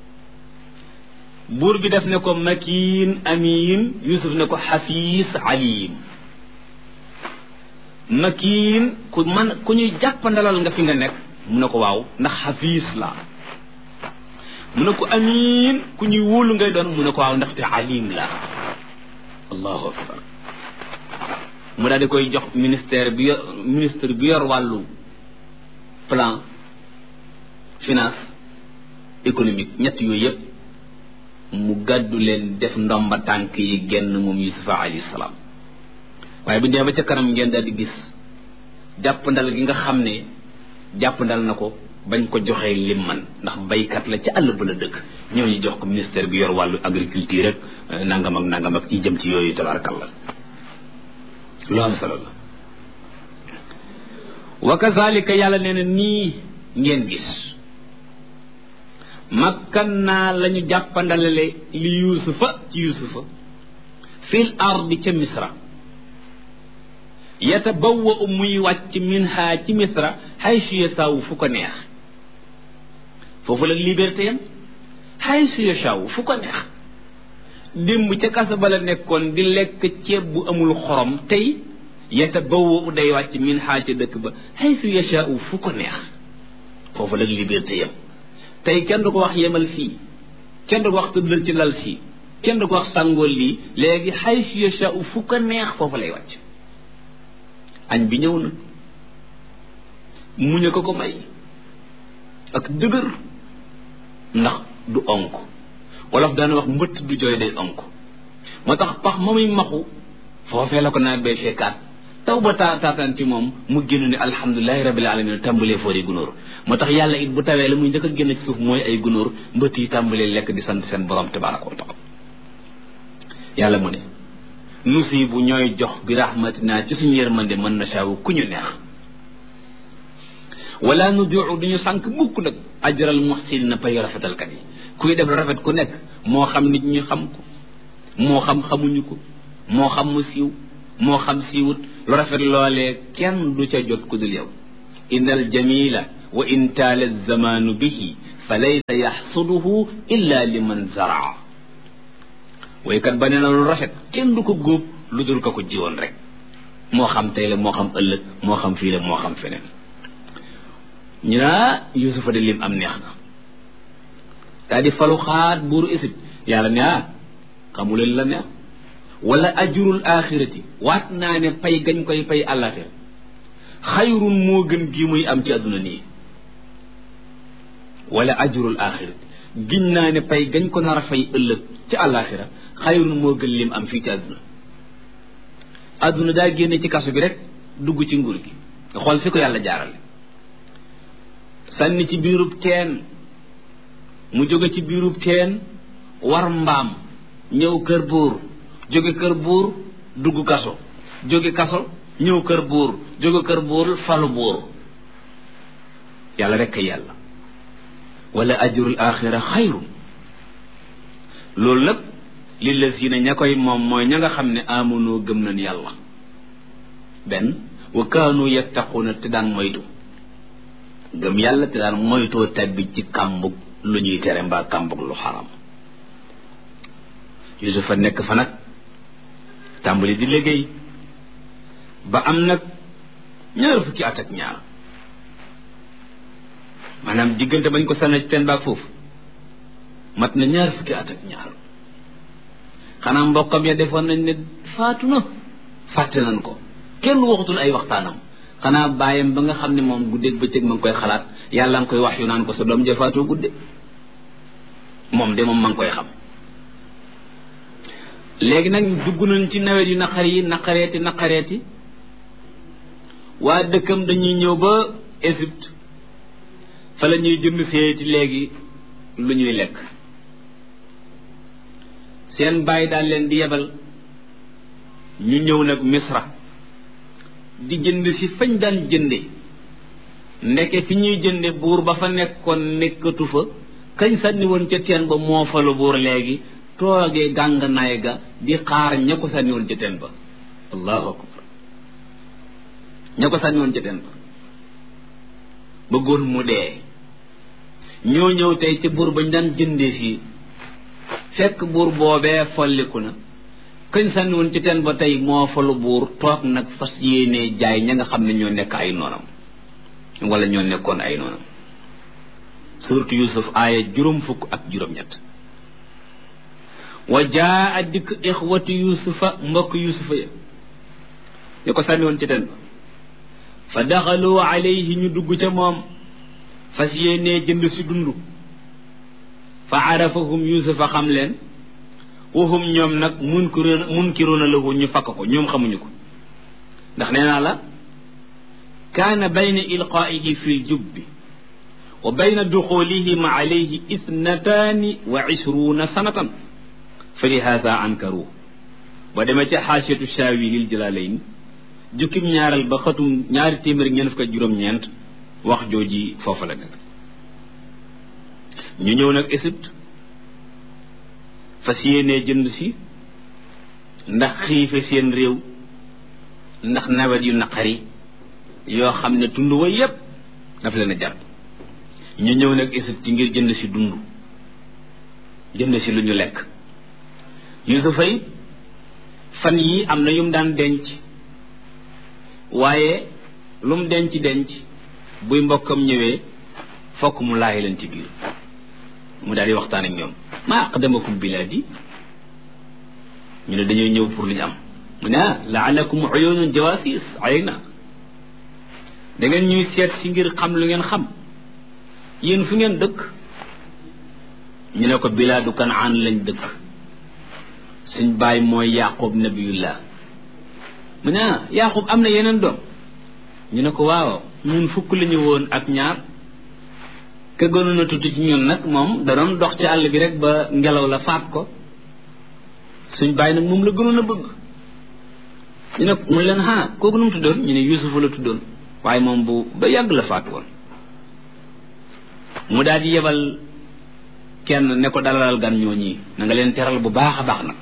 buur bi def ne ko makiin amiin Yusuf ne ko xafiis aliim makiin ku ñuy jàppandalal nga fi nga nekk mu ne ko waaw ndax xafiis la mu ne ko amiin ku ñuy wóolu ngay doon mu ne ko waaw ndaxte aliim la allahu akbar mu daal di koy jox ministre bi yor wàllu plan finance économique ñett yooyu yëpp mu gàddu leen def ndomba tànk yi genn moom Yusufa alayhi salaam waaye bu dee ba ca kanam ngeen daal di gis jàppandal gi nga xam ne jàppandal na ko bañ ko joxee lim man ndax baykat la ca àll ba la dëkk ñëw ñu jox ko ministère bi yor wàllu agriculture rek nangam ak yi jëm ci yooyu tabarakallah lu am solo la wa kazalika yàlla nee na nii ngeen gis makkan naa la ñu jàppandalale li yusufa ci yusufa fil ardi ca misra yatabawwa muy wàcc minha ci misra haysu yasaawu fu ko neex foofu la liberté yam haysu yasaawu fu ko neex démb ca kasa ba la nekkoon di lekk ceeb bu amul xorom tey yatabawwa day wàcc minha ca dëkk ba haysu yasaawu fu ko neex foofu la liberté yam tey kenn du ko wax yemal fii kenn du ko wax tëddal ci lal fii kenn du ko wax sàngool lii léegi haysu yasaawu fu ko neex foofu lay wàcc añ bi ñëw na muñ ko may ak dëgër ndax du onk wolof daana wax mbëtt du jooy day onk moo tax pax ma muy maxu foofee la ko nawet bay fekkaat taw ba taataan ci moom mu génn ne alhamdulilahi rabbil alamin tàmbalee foori gunóor moo tax yàlla it bu tawee la muy njëkk a génn ci suuf mooy ay gunóor mbëtt yi tàmbalee lekk di sant seen borom tabaraka wa taala yàlla mu ne nusibu ñooy jox bi rahmatina ci suñu yërmande mën na saawu ku ñu neex wala nudiu duñu sànk mukk nag ajral muhsin na pay rafetalkat yi kuy def rafet ku nekk moo xam nit ñi xam ko moo xam xamuñu ko moo xam mu siiw moo xam siiwut lu rafet loolee kenn du ca jot ku dul yow innal jamila wa in taala zamaanu bihi fa laysa yaxsuduhu illa liman zaraa waykat ba nee na lu rafet kenn du ko góob lu dul ko ko jiwoon rek moo xam tey la moo xam ëllëg moo xam fii la moo xam feneen ñu naa Yuusufa de lim am neex na daa di falu xaat buuru Égypte yàlla ne xamuleen la neex wala ajrul axirati waat naa ne pay gañ koy pay àllaaxira xayrun moo gën gi muy am ci àdduna nii wala ajrul axirati giñ naa ne pay gañ ko nar a fay ëllëg ci àllaaxira xayrun moo gën lim am fii ci àdduna daa génne ci kaso bi rek dugg ci nguur gi nga xool fi ko yàlla jaarale sànni ci biirub teen mu jóge ci biirub teen war mbaam ñëw kër buur jóge kër buur dugg kaso jóge kaso ñëw kër buur jóge kër buur falu buur yàlla rekk yàlla wala ajrul axira xayrun loolu lépp lillazina ña koy moom mooy ña nga xam ne amunoo gëm nañ yàlla benn wa kaanu yattaquuna te daan moytu gëm yàlla te daan moytoo tabbi ci kàmbug lu ñuy tere mbaa kàmbug lu xaram Yuusufa nekk fa nag tàmbali di liggéey ba am nag 2 fukki at ak ñaar maanaam diggante bañ ko sànni ci teen baag foofu mat na 2 fukki at ak ñaar xanaa mbokkam ya defoon nañ ne faatu na fàtte nañ ko kenn waxatul ay waxtaanam xanaa bàyyam ba nga xam ne moom guddeeg bëccëg ma ngi koy xalaat yàlla nga koy wax yu naan ko sa doom ja faatoo gudde moom de moom ma ngi koy xam léegi nag dugg nañ ci nawet yu naqareeti waa dëkkam dañuy ñëw ba Égypte fa la ñuy jënd seeti léegi lu ñuy lekk seen bàyyi daal leen di yebal ñu ñëw nag Misra di jënd si fañ daan jënde ndeke fi ñuy jënde buur ba fa nekkoon nekkatu fa kañ sànni woon ca teen ba moo fa lu buur léegi toogee gànganaay ga di xaar ña ko sànni woon ca teen ba allahu akbar ña ko sànni woon ca teen ba bëggoon mu dee ñoo ñëw tey ci buur bañ daan jëndee fii fekk buur boobee folliku na kañ sànni woon ci teen ba tey moo fa lu buur toog nag fas yéenee jaay ña nga xam ne ñoo nekk ay noonam wala ñoo nekkoon ay noonam surtout Yuusuf aaya 50 wa jaa dikk ixwatu Yuusufa mbokk Yuusufa ya ñu ko sànni woon ci teen ba fa daxalu alayhi ñu dugg ca moom fas yéenee jënd si dund fa arafahum Yuusufa xam leen waxum ñoom nag munkiruuna lahu ñu fakk ko ñoom xamuñu ko ndax nee naa la kaana bayna ilqaa'ihi fi ljubbi wa bayna duxulihim alayhi 22 sanatan fa li haada ankaru ba demee ca xaasiyatu shaawi lil jalalayn jukkim ñaaral ba xatum 249 wax jooji foofa la nekk ñu ñëw nag Égypte fas yéenee jënd si ndax xiife seen réew ndax nawet yu naqari yoo xam ne tund wa yépp daf leen a jàpp ñu ñëw nag Égypte ngir jënd si dund jënd si lu ñu lekk Yuusufa yi fan yi am na yum daan denc waaye lum denc buy mbokkam ñëwee fokk mu laay leen ci biir mu daal di waxtaan ak ñoom maa aqdamakum bilaadi ñu ne dañoo ñëw pour li ñu am mu ne laalakum uyunun jawasis alayna da ngeen ñuy seet si ngir xam lu ngeen xam yéen fu ngeen dëkk ñu ne ko bilaadu Kanaan lañ dëkk suñ baay mooy Yaqub nabiyullah mu ne Yaqub am na yeneen doom ñu ne ko waaw ñun fukk la ñu woon ak ñaar ka gënoon a tuuti ci ñun nag moom da doon dox ci àll bi rek ba ngelaw la faat ko suñ bàyyi nag moom la gënoon a bëgg ñu ne mu leen kooku nu mu tuddoon ñu ne Yuusufa la tuddoon waaye moom bu ba yàgg la faat woon mu daal di yebal kenn ne ko dalalal gan ñoo ñii na nga leen teral bu baax a baax nag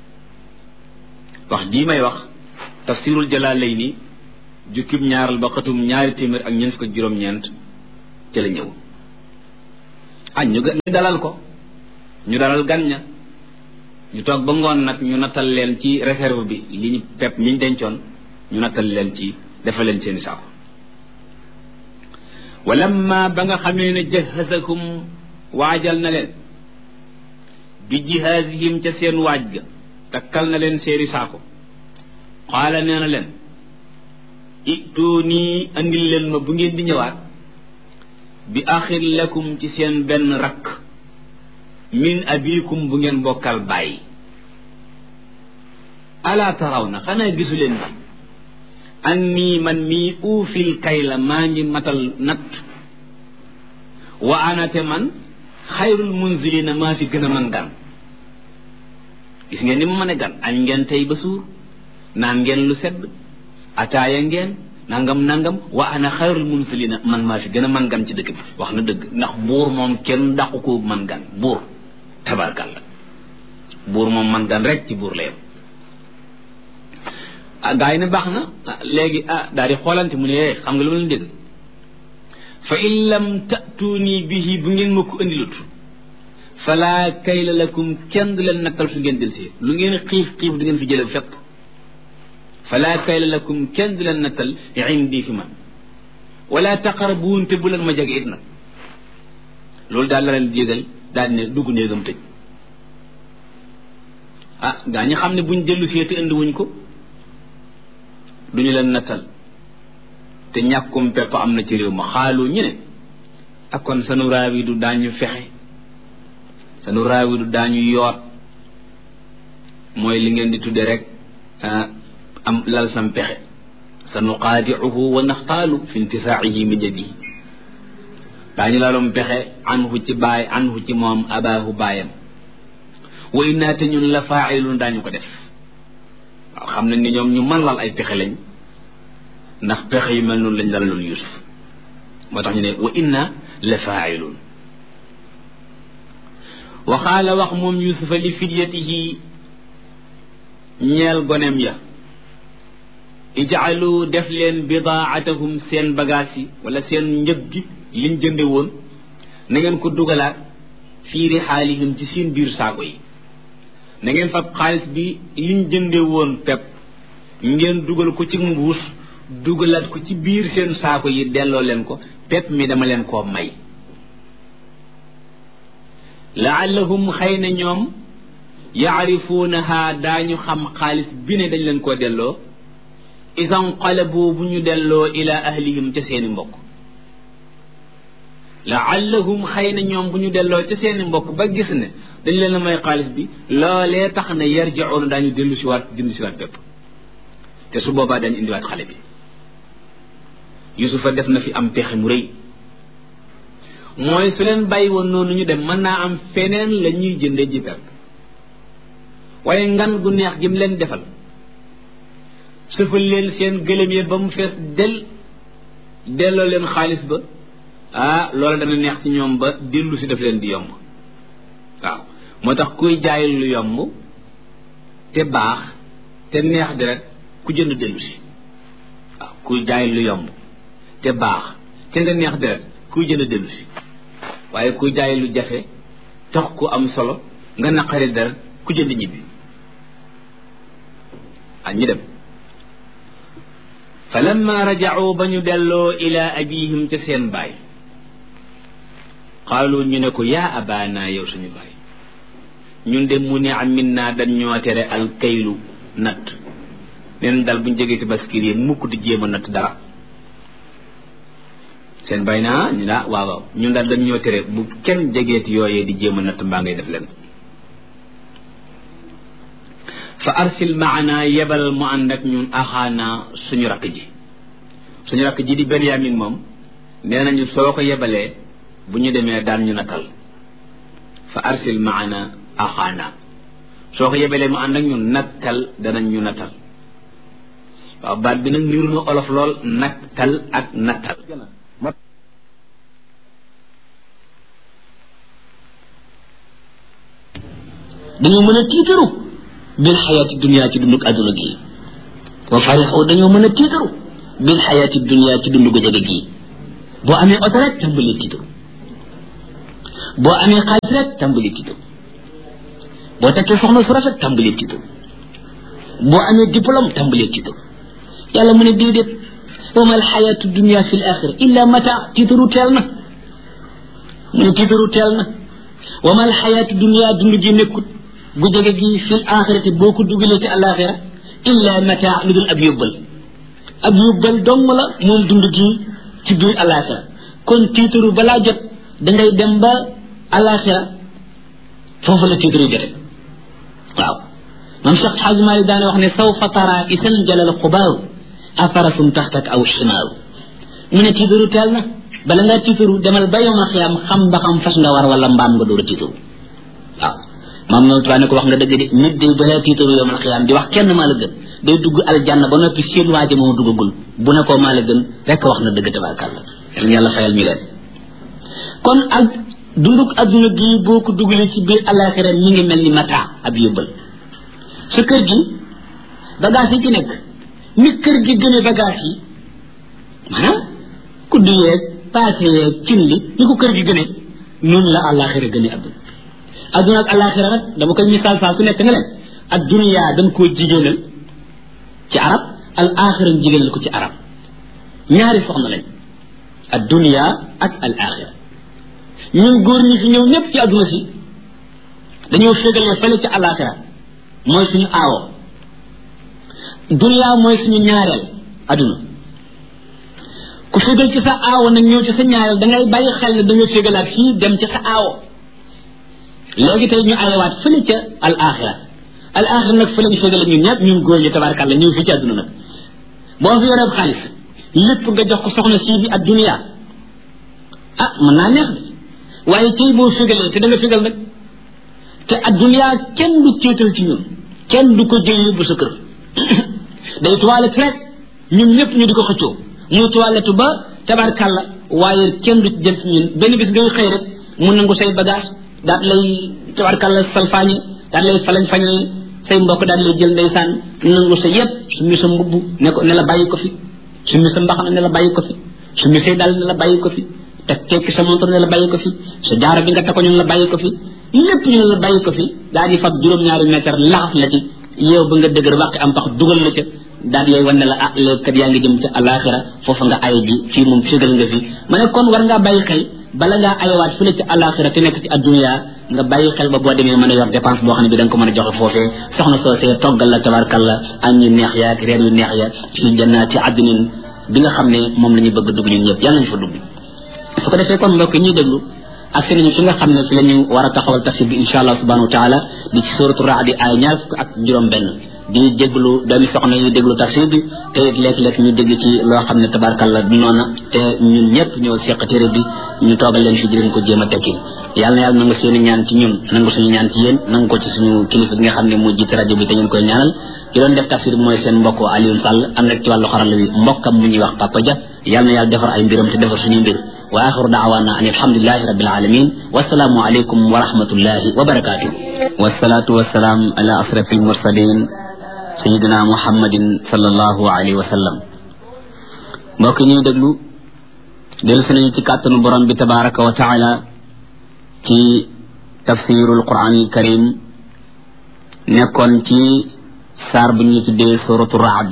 wax jii may wax tafsirul Jalaalayni jukkib ñaaral ba xatum 249 ca la ñëw ñu dalal ko ñu dalal gan ña ñu toog ba ngoon nag ñu nattal leen ci réserve bi li ñu pepp mi ñu dencoon ñu nattal leen ci defal leen seeni saako walamma ba nga xamee ne jahasakum waajal na leen bi jihaazihim ca seen waaj ga takkal na leen seeni saako qaala nee na leen ituuni andil leen ma bu ngeen di ñëwaat bi axin lakum ci seen benn rakk min abikum bu ngeen bokkal bàyyi alaa taraw na xanaa gisu leen bi anni man mii uufil kayla maa ngi matal natt wa anate man xayrul munzilina maa fi gën a man gan gis ngeen ni mu mën a gan añ ngeen tey ba suur naan ngeen lu sedd ataaya ngeen nangam wa ana xayrul munzilina man maa fi gën a man gan ci dëkk bi wax na dëgg ndax buur moom kenn daqu ko man gan buur tabarkalla buur moom man gan rek ci buur la yem gaa yi ne baax na léegi daal di xoolante mu ne xam nga lu ma leen dégg fa in lam ta'tuuni bihi bu ngeen ma ko indilut fala kayla lakum kenn du leen nattal su ngeen del si lu ngeen xiif du ngeen fi jële fépp fala kayla lakum kenn du leen nattal indi fi man wala taqrabuun te bu leen ma jege it nag loolu daal la leen jégal daal ne dugg néegam tëj gaa ñi xam ne buñ dellu si te indiwuñ ko duñu leen nattal te ñàkkum pepp am na ci réew ma xaalu ñu ne ak kon sanu raawi du daañu fexe sanu raawi du daañu yoot mooy li ngeen di tudde rek am lal sam pexe sanu qaadiuhu wa naxtaalu fi intisaa'ihi min yadihi daañu lalum pexe anhu ci moom abaahu baayam wa innaa te ñun la faa'ilun daañu ko def waaw xam nañ ni ñoom ñu mën lal ay pexe lañ ndax pexe yu mel noonu lañ dalaloon Yuusuf moo tax ñu ne wa inna la faa'iluun wa qaala wax moom Yuusufa li fidyatihi ñeel goneem ya ij'alu def leen bidaa'atahum seen bagage yi wala seen njëg gi liñ jënde woon na ngeen ko dugalaat fii rihaalihim ci seen biir saako yi na ngeen fab xaalis bi liñ jënde woon pepp ngeen dugal ko ci mbuus dugalaat ko ci biir seen saako yi delloo leen ko pepp mi dama leen koo may laallahum xëy na ñoom yaarifuunaha daañu xam xaalis bi ne dañ leen koo delloo isan qalabu bu ñu delloo ila ahlihim ca seeni mbokk laallahum xëy na ñoom bu ñu delloo ca seeni mbokk ba gis ne dañ leen a may xaalis bi loolee tax na yarji'uuna daañu dellu si waat jënd si waat pepp te su boobaa dañ indiwaat xale bi Yusufa def na fi am pexe mu rëy mooy su leen bàyyi woon noonu ñu dem mën naa am feneen la ñuy jënde ji pepp waaye ngan gu neex gi mu leen defal sëfal leen seen gëlëm yi ba mu fees delloo leen xaalis ba loola dana neex ci ñoom ba dellu si daf leen di yomb waaw moo tax kuy jaay lu yomb te baax te neex deret ku jënd dellu si waaw kuy jaay lu yomb te baax te nga neex deret kuy jënd dellu si waaye kuy jaay lu jafe tax ku am solo nga naqari deret ku jënd ñibbi ñi dem fa lamma raja'u ba ñu delloo ila abihim ca seen baay qaalu ñu ne ko yaa abaana yow suñu baay ñun de mu ne amin naa dañ ñoo tere al kaylu natt neen dal buñ jegee ci baskir yi mukk di jéem a natt dara seen baay naa ñu daa waaw ñun daal dañ ñoo tere bu kenn jegeeti yooyee di jéem a natt mbaa ngay def leen fa arsil maana yebal mu ànd ak ñun axaana suñu rakk ji di Benyamin moom nee nañu soo ko yebalee bu ñu demee daan ñu natal fa arsil maana axaana soo ko yebalee mu ànd ak ñun nattal danañ ñu natal waaw baat bi nag niru na olof lool nattal ak nattal dañoo mën a tiitaru bil xayaati dunia ci dundug àdduna gi wa farixu dañoo mën a tiitaru bil xayaati dunia ci dundu gu jege gi boo amee oto rek tàmbali tiitaru boo amee xaalis rek tàmbali tiitaru boo takkee soxna su rafet tàmbali tiitaru boo amee diplôme tàmbali tiitaru yàlla mu ne déedéet wa mal xayaatu dunia fi l axira illa mata tiitaru teel na mu ne tiitaru teel na wa mal xayaatu dunia dund gi nekkut gu jege gi fi l axirati boo ko dugalee ci alaxira illa mata lu dul ab yóbbal dong la moom dund gi ci biir alaxira kon tiitaru balaa jot dangay dem ba alaxira foofu la tiitaru jote waaw mam Cheikh Xaaj Maalik daane wax ne sawfa tara isan jalal xubaaru afarasum taxtak aw ximaaru mu ne tiitaru teel na bala ngaa tiitaru demal ba yowmal xiyaam xam ba xam fas nga war wala mbaam nga door a tiitaru waaw maam noonu tubaab ne ko wax nga dëgg de nit day balaa tiitaru yowmal xiyaam di wax kenn maa la gën day dugg aljanna ba noppi seen waaja moom duggagul bu ne ko maa la gën rekk wax na dëgg tabaarkalla yàlla fayal ñu leen kon ak dunduk adduna gii boo ko dugalee ci biir alaxira ñi ngi mel ni mata ab yóbbal sa kër gi bagage yi ci nekk ni kër gi gën a bagage yi maanaam kudd yeeg paase yeeg cin li ni ko kër gi gën a noonu la alaxira gën a adduna ak alaxira rek dama koy misaal saa su nekk ne leen ak dunya dañ koo jigéenal ci arab al axira jigéenal ko ci arab ñaari soxna lañ ad dunya ak al axira ñun góor ñi fi ñëw ñëpp ci adduna si dañoo fégalee fële ci alaxira mooy suñu aawo dunya mooy suñu ñaareel adduna ku fégal ci sa aawo nag ñëw ci sa ñaareel dangay bàyyi xel ne dañoo fégalaat fii dem ci sa aawo léegi tey ñu ayawaat fële ca al axira nag fële ñu fégale ñun ñëpp ñun góor ñi tabaarkàlla ñëw fii ci adduna nag boo fi yoree xaalis lépp nga jox ko soxna sii di ad dunya mën naa neex de waaye tey boo fégalee te da nga fégal nag te ad dunya kenn du céetal ci ñun kenn du ko jël yóbbu sa kër day toilette rek ñun ñëpp ñu di ko xëccoo muy toilette ba tabaarkàlla waaye kenn du jël ci ñun benn bis ngay xëy rek mu nangu say bagage daat lay tabaarkàlla salfaañi daat lay falañ fañal say mbokk daal lay jël ndeysaan nangu sa yëpp summi sa mbubb ne la bàyyi ko fi summi sa mbaxana ne la bàyyi ko fi summi say dal ne la bàyyi ko fi te tekki sa montre ne la bàyyi ko fi sa jaaro bi nga takko ñu la bàyyi ko fi lépp ñu la bàyyi ko fi daal di fab juróom-ñaari mètre laxas la ci yow ba nga dëgër wàqi am pax dugal la ca daal lay wan ne la léegi kat yaa ngi jëm ca alaxira foofa nga ay ji fii moom fégal nga fi ma ne kon war ngaa bàyyi xel bala ngaa ayawaat fële ci alaxira te nekk ci addunya nga bàyyi xel ba boo demee mën a yor dépense boo xam ne bi da nga ko mën a joxe foofee soxna soosee toggal la tabarkalla añ yu neex ya ak reer yu neex ya fi jannaati adnin bi nga xam ne moom la ñuy bëgg dugg ñun ñëpp yàlla nañu fa dugg su ko defee kon mbokk ñuy déglu ak seen ñu fi nga xam ne fi la ñu war a taxawal tafsir bi insha allah subhanahu wa taala di ci suratu raad ay ñaar fukk ak juróom benn di déglu doomi soxna yi déglu tafsir bi te it léeg-léeg ñu dégg ci loo xam ne tabarkalla du noona te ñun ñëpp ñoo seq téere bi ñu toogal leen fi di leen ko jéem a tekki yàlla na yàlla nangu seen ñaan ci ñun nangu suñu ñaan ci yéen nangu ko ci suñu kilifa gi nga xam ne moo jiite rajo bi te ngeen koy ñaanal ki doon def tafsir bi mooy seen mbokk Alioune Sall am rek ci wàllu xarala wi mbokkam mu ñuy wax Papa Dia yàlla na yàlla defar ay mbiram te defar suñuy mbir wa axiru daawaana an alhamdulilahi rabbil alamin wasalaamu aleykum wa rahmatullahi wa barakatuh wasalaatu wasalaam ala asrafi almursalin sayidina muhammadin sallallahu alayhi wa sallam mbokk ñuy déglu dellu si nañu ci kàttanu borom bi tabaraka wa taala ci tafsirul quran al karim nekkoon ci saar bu ñu tuddee suratu raad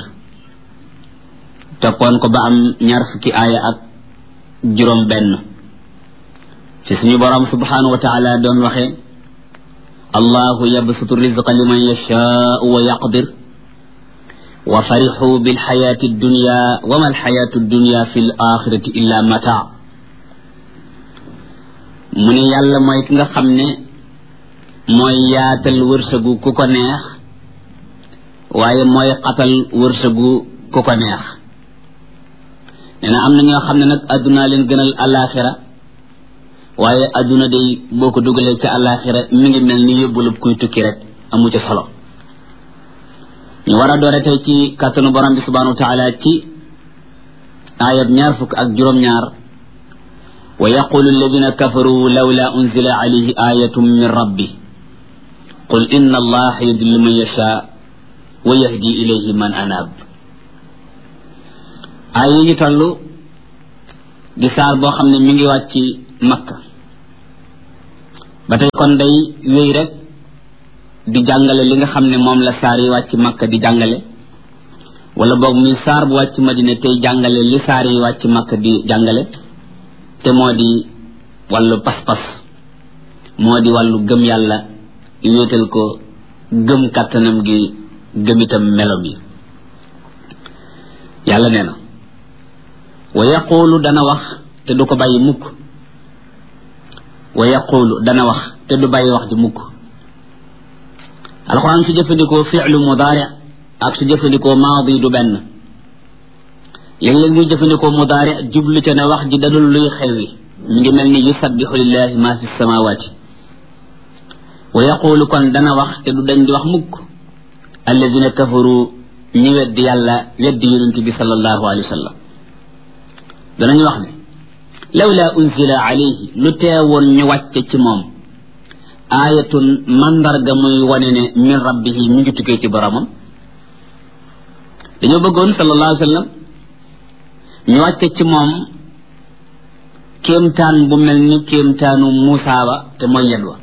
toppoon ko ba am ñaar fukki aaya ak juróom benn ci suñu borom subhanahu wa taala doon waxe allahu yabsutu rizqa liman yashaau wa yaqdir wa farixu bilxayaati dunya wa ma alxayaatu dunya fi l axirati illa mata mu ne yàlla mooy ki nga xam ne mooy yaatal wërsëgu ku ko neex waaye mooy xatal wërsëgu ku ko neex nee na am na ñoo xam ne nag adduna leen gënal alaxira waaye adduna day boo ko dugalee ca alaxira mi ngi mel ni yóbbulub kuy tukki rek amu ca solo ñu war a doore tey ci kàttanu borom bi subhanahu wa taala ci ayat ñaar fukk ak juróom-ñaar wa yaqulu alladina kafaru lawla unzila alayhi ayatun min rabbi qul inna allaha yudillu man yasha wa yahdi ilayhi man anab ay yi ñu toll di saar boo xam ne mi ngi wàcc Makka ba tey kon day wéy rek di jàngale li nga xam ne moom la saar yi wàcc Makka di jàngale wala boog muy saar bu wàcc Madina tey jàngale li saar yi wàcc Makka di jàngale te moo di wàllu pas-pas moo di wàllu gëm yàlla wéetal ko gëm kàttanam gi gëm itam melom yi yàlla nee na wa yaqulu dana wax te du ko bàyyi mukk wa yaqulu dana wax te du bàyyi wax di mukk alxuraan su jëfandikoo fi'lu mudaari ak su jëfandikoo maadi du benn léeg-léeg muy jëfandikoo mudaari jublu ca ne wax ji dadul luy xewi mi ngi mel ni yusabbihu lillahi ma fi samawati wa yaqulu kon dana wax te du dañ di wax mukk alladina kafaru ñi weddi yàlla weddi yonent bi sallallahu alayhi wa sallam danañu wax ne lawla unzila alayhi lu teewoon ñu wàcce ci moom aayatun mandarga muy wane ne min rabbihi mi ngi tukkee ci boromam dañoo bëggoon sallallahu alayhi wa sallam ñu wàcce ci moom kéemtaan bu mel ni kéemtaanu Muusaa ba te mooy yed wa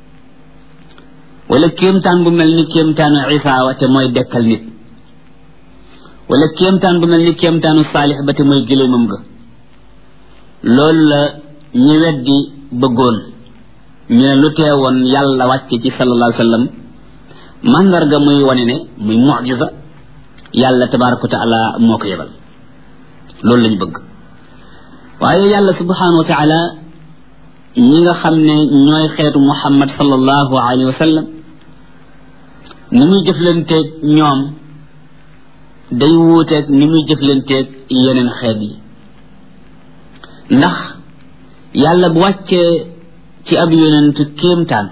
wala kéemtaan bu mel ni kéemtaanu Isaa wa te mooy dekkal nit wala kéemtaan bu mel ni kéemtaanu Saalix ba te mooy giléemam ga loolu la ñi weddi bëggoon ñu ne lu teewoon yàlla wàcce ci sallallahu alayhi wa sallam mandarga muy wane ne muy mu'jiza yàlla tabaaraka wa taala moo ko yebal loolu lañu bëgg waaye yàlla subhanahu wa taala ñi nga xam ne ñooy xeetu Muhammad sallallahu alayhi wa sallam ni muy jëflanteeg ñoom day wuuteeg ni muy jëflanteeg yeneen xeet yi ndax yàlla bu wàccee ci ab yonent kéemtaan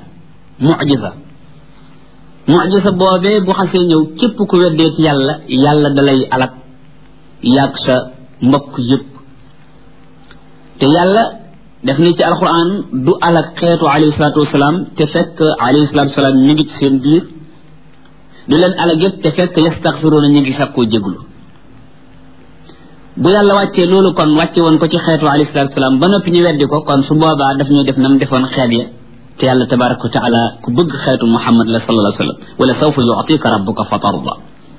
mu'jiza boobee bu xasee ñëw képp ku weddee ci yàlla dalay alak yàgg sa mbokk yëpp te yàlla def ni ci alquran du alak xeetu alayhi salaatu wasalaam te fekk alayhi salaatu wasalaam ñu ngi ci seen biir du leen alak yëpp te fekk yastaxfiruuna ñu ngi sakkoo jéglu bu yàlla wàccee loolu kon wàcce woon ko ci xeetu alayhi salaatu wasalaam ba noppi ñu weddi ko kon su boobaa daf ñuy def nam defoon xeet ya te yàlla tabaraka wa taala ku bëgg xeetu Muhammad la sallallahu alayhi wa sallam wala sawfa yu'tika rabbuka fa tarda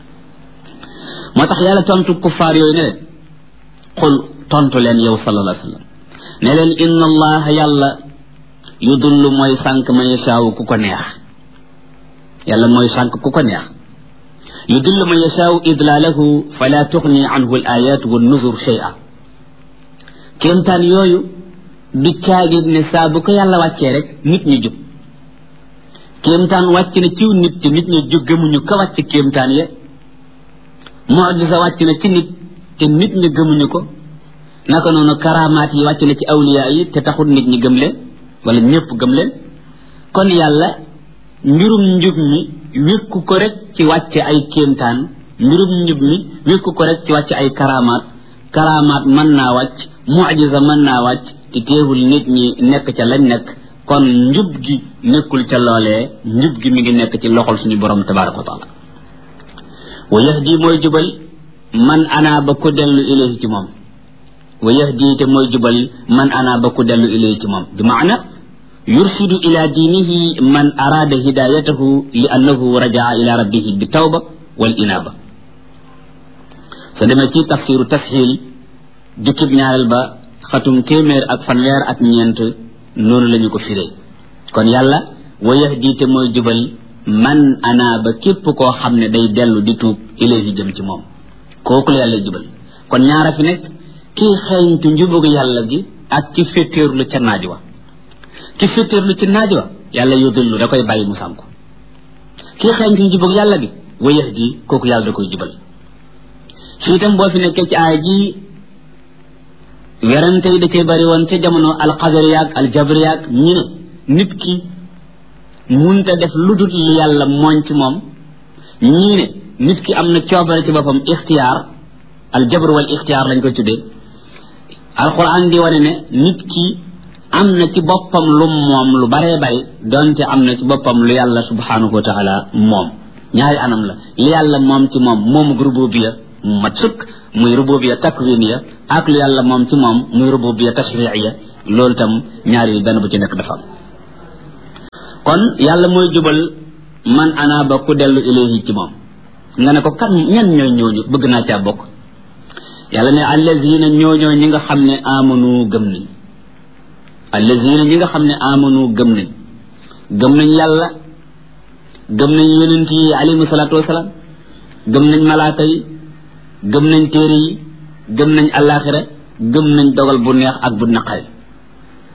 moo tax yàlla tontu kuffaar yooyu ne leen xul tontu leen yow sallallahu alayhi wa sallam ne leen inna allaha yàlla yudullu mooy sànq man yashaawu ku ko neex yàlla mooy sànq ku ko neex yudillu man yashaawu idlaalahu fala tuxni anhu al ayat wa nuzur shay'a kéemtaan yooyu du caagit ne saa bu ko yàlla wàccee rek nit ñi jub kéemtaan wàcc na ciw nit te nit ñi jóg gëmuñu ka wàcc kéemtaan ya mu'jiza wàcc na ci nit te nit ñi gëmuñu ko naka noonu karamaat yi wàcc na ci awliya yi te taxul nit ñi gëm leen wala ñëpp gëm leen kon yàlla mbirum njub mi wékku ko rek ci wàcce ay kéemtaan mbirum njub mi wékku ko rek ci wàcce ay karamaat mën naa wàcc mu'jiza mën naa wàcc te teewul nit ñi nekk ca lañ nekk kon njub gi nekkul ca loolee njub gi mi ngi nekk ci loxol suñu borom tabaraka wa taala wa yahdi mooy jubal man ana ba ku dellu ilayhi ci moom wa yahdi te mooy jubal man ana ba ku dellu ilayhi ci moom bi maana yursidu ila diinihi man araada hidayatahu li annahu rajaa ila rabbihi bi tawba wal inaba sa demee ci tafsiru tashil jukkib ñaareel ba xatum téeméer ak fanweer ak ñeent noonu lañu ko firee kon yàlla wa yahdi te mooy jubal man ana ba képp koo xam ne day dellu di tuub ilayhi jëm ci moom kooku la yàlla jubal kon ñaara fi nekk kii xeeñtu njubugu yàlla gi ak ci féttéerlu ca naaj wa ki féttéerlu ci naaj wa yàlla yudillu da koy bàyyi mu sànku kii xeeñtu njubugu yàlla gi wa yahdi kooku yàlla da koy jubal fii itam boo fi nekkee ci aaya ji werante yi da cee bari woon ca jamono alqadariyaak aljabariyaak ñu ne nit ki munta def lu dul li yàlla mooñ ci moom ñii ne nit ki am na coobare ci boppam ixtiyaar aljabr wal ixtiyaar lañ koy tuddee alquran di wane ne nit ki am na ci boppam lu moom lu baree bari donte am na ci boppam lu yàlla subhanahu wa taala moom ñaari anam la li yàlla moom ci moom moomu rububiyya mat sukk muy rububiyya takwiniya ak lu yàlla moom ci moom muy rububiyya tashri'iyya loolu tam ñaar yi benn bu ci nekk dafa am kon yàlla mooy jubal man anaaba ku dellu ilayhi ci moom nga ne ko kan ñan ñooy ñooñu bëgg naa caa bokk yàlla ne allazina ñooñoo ñi nga xam ne amanu gëm nañ allazina ñi nga xam ne amanu gëm nañ yàlla gëm nañ yonent yi alayhimu salaatu wasalaam gëm nañ malaaka yi gëm nañ téere yi gëm nañ alaxira gëm nañ dogal bu neex ak bu naqari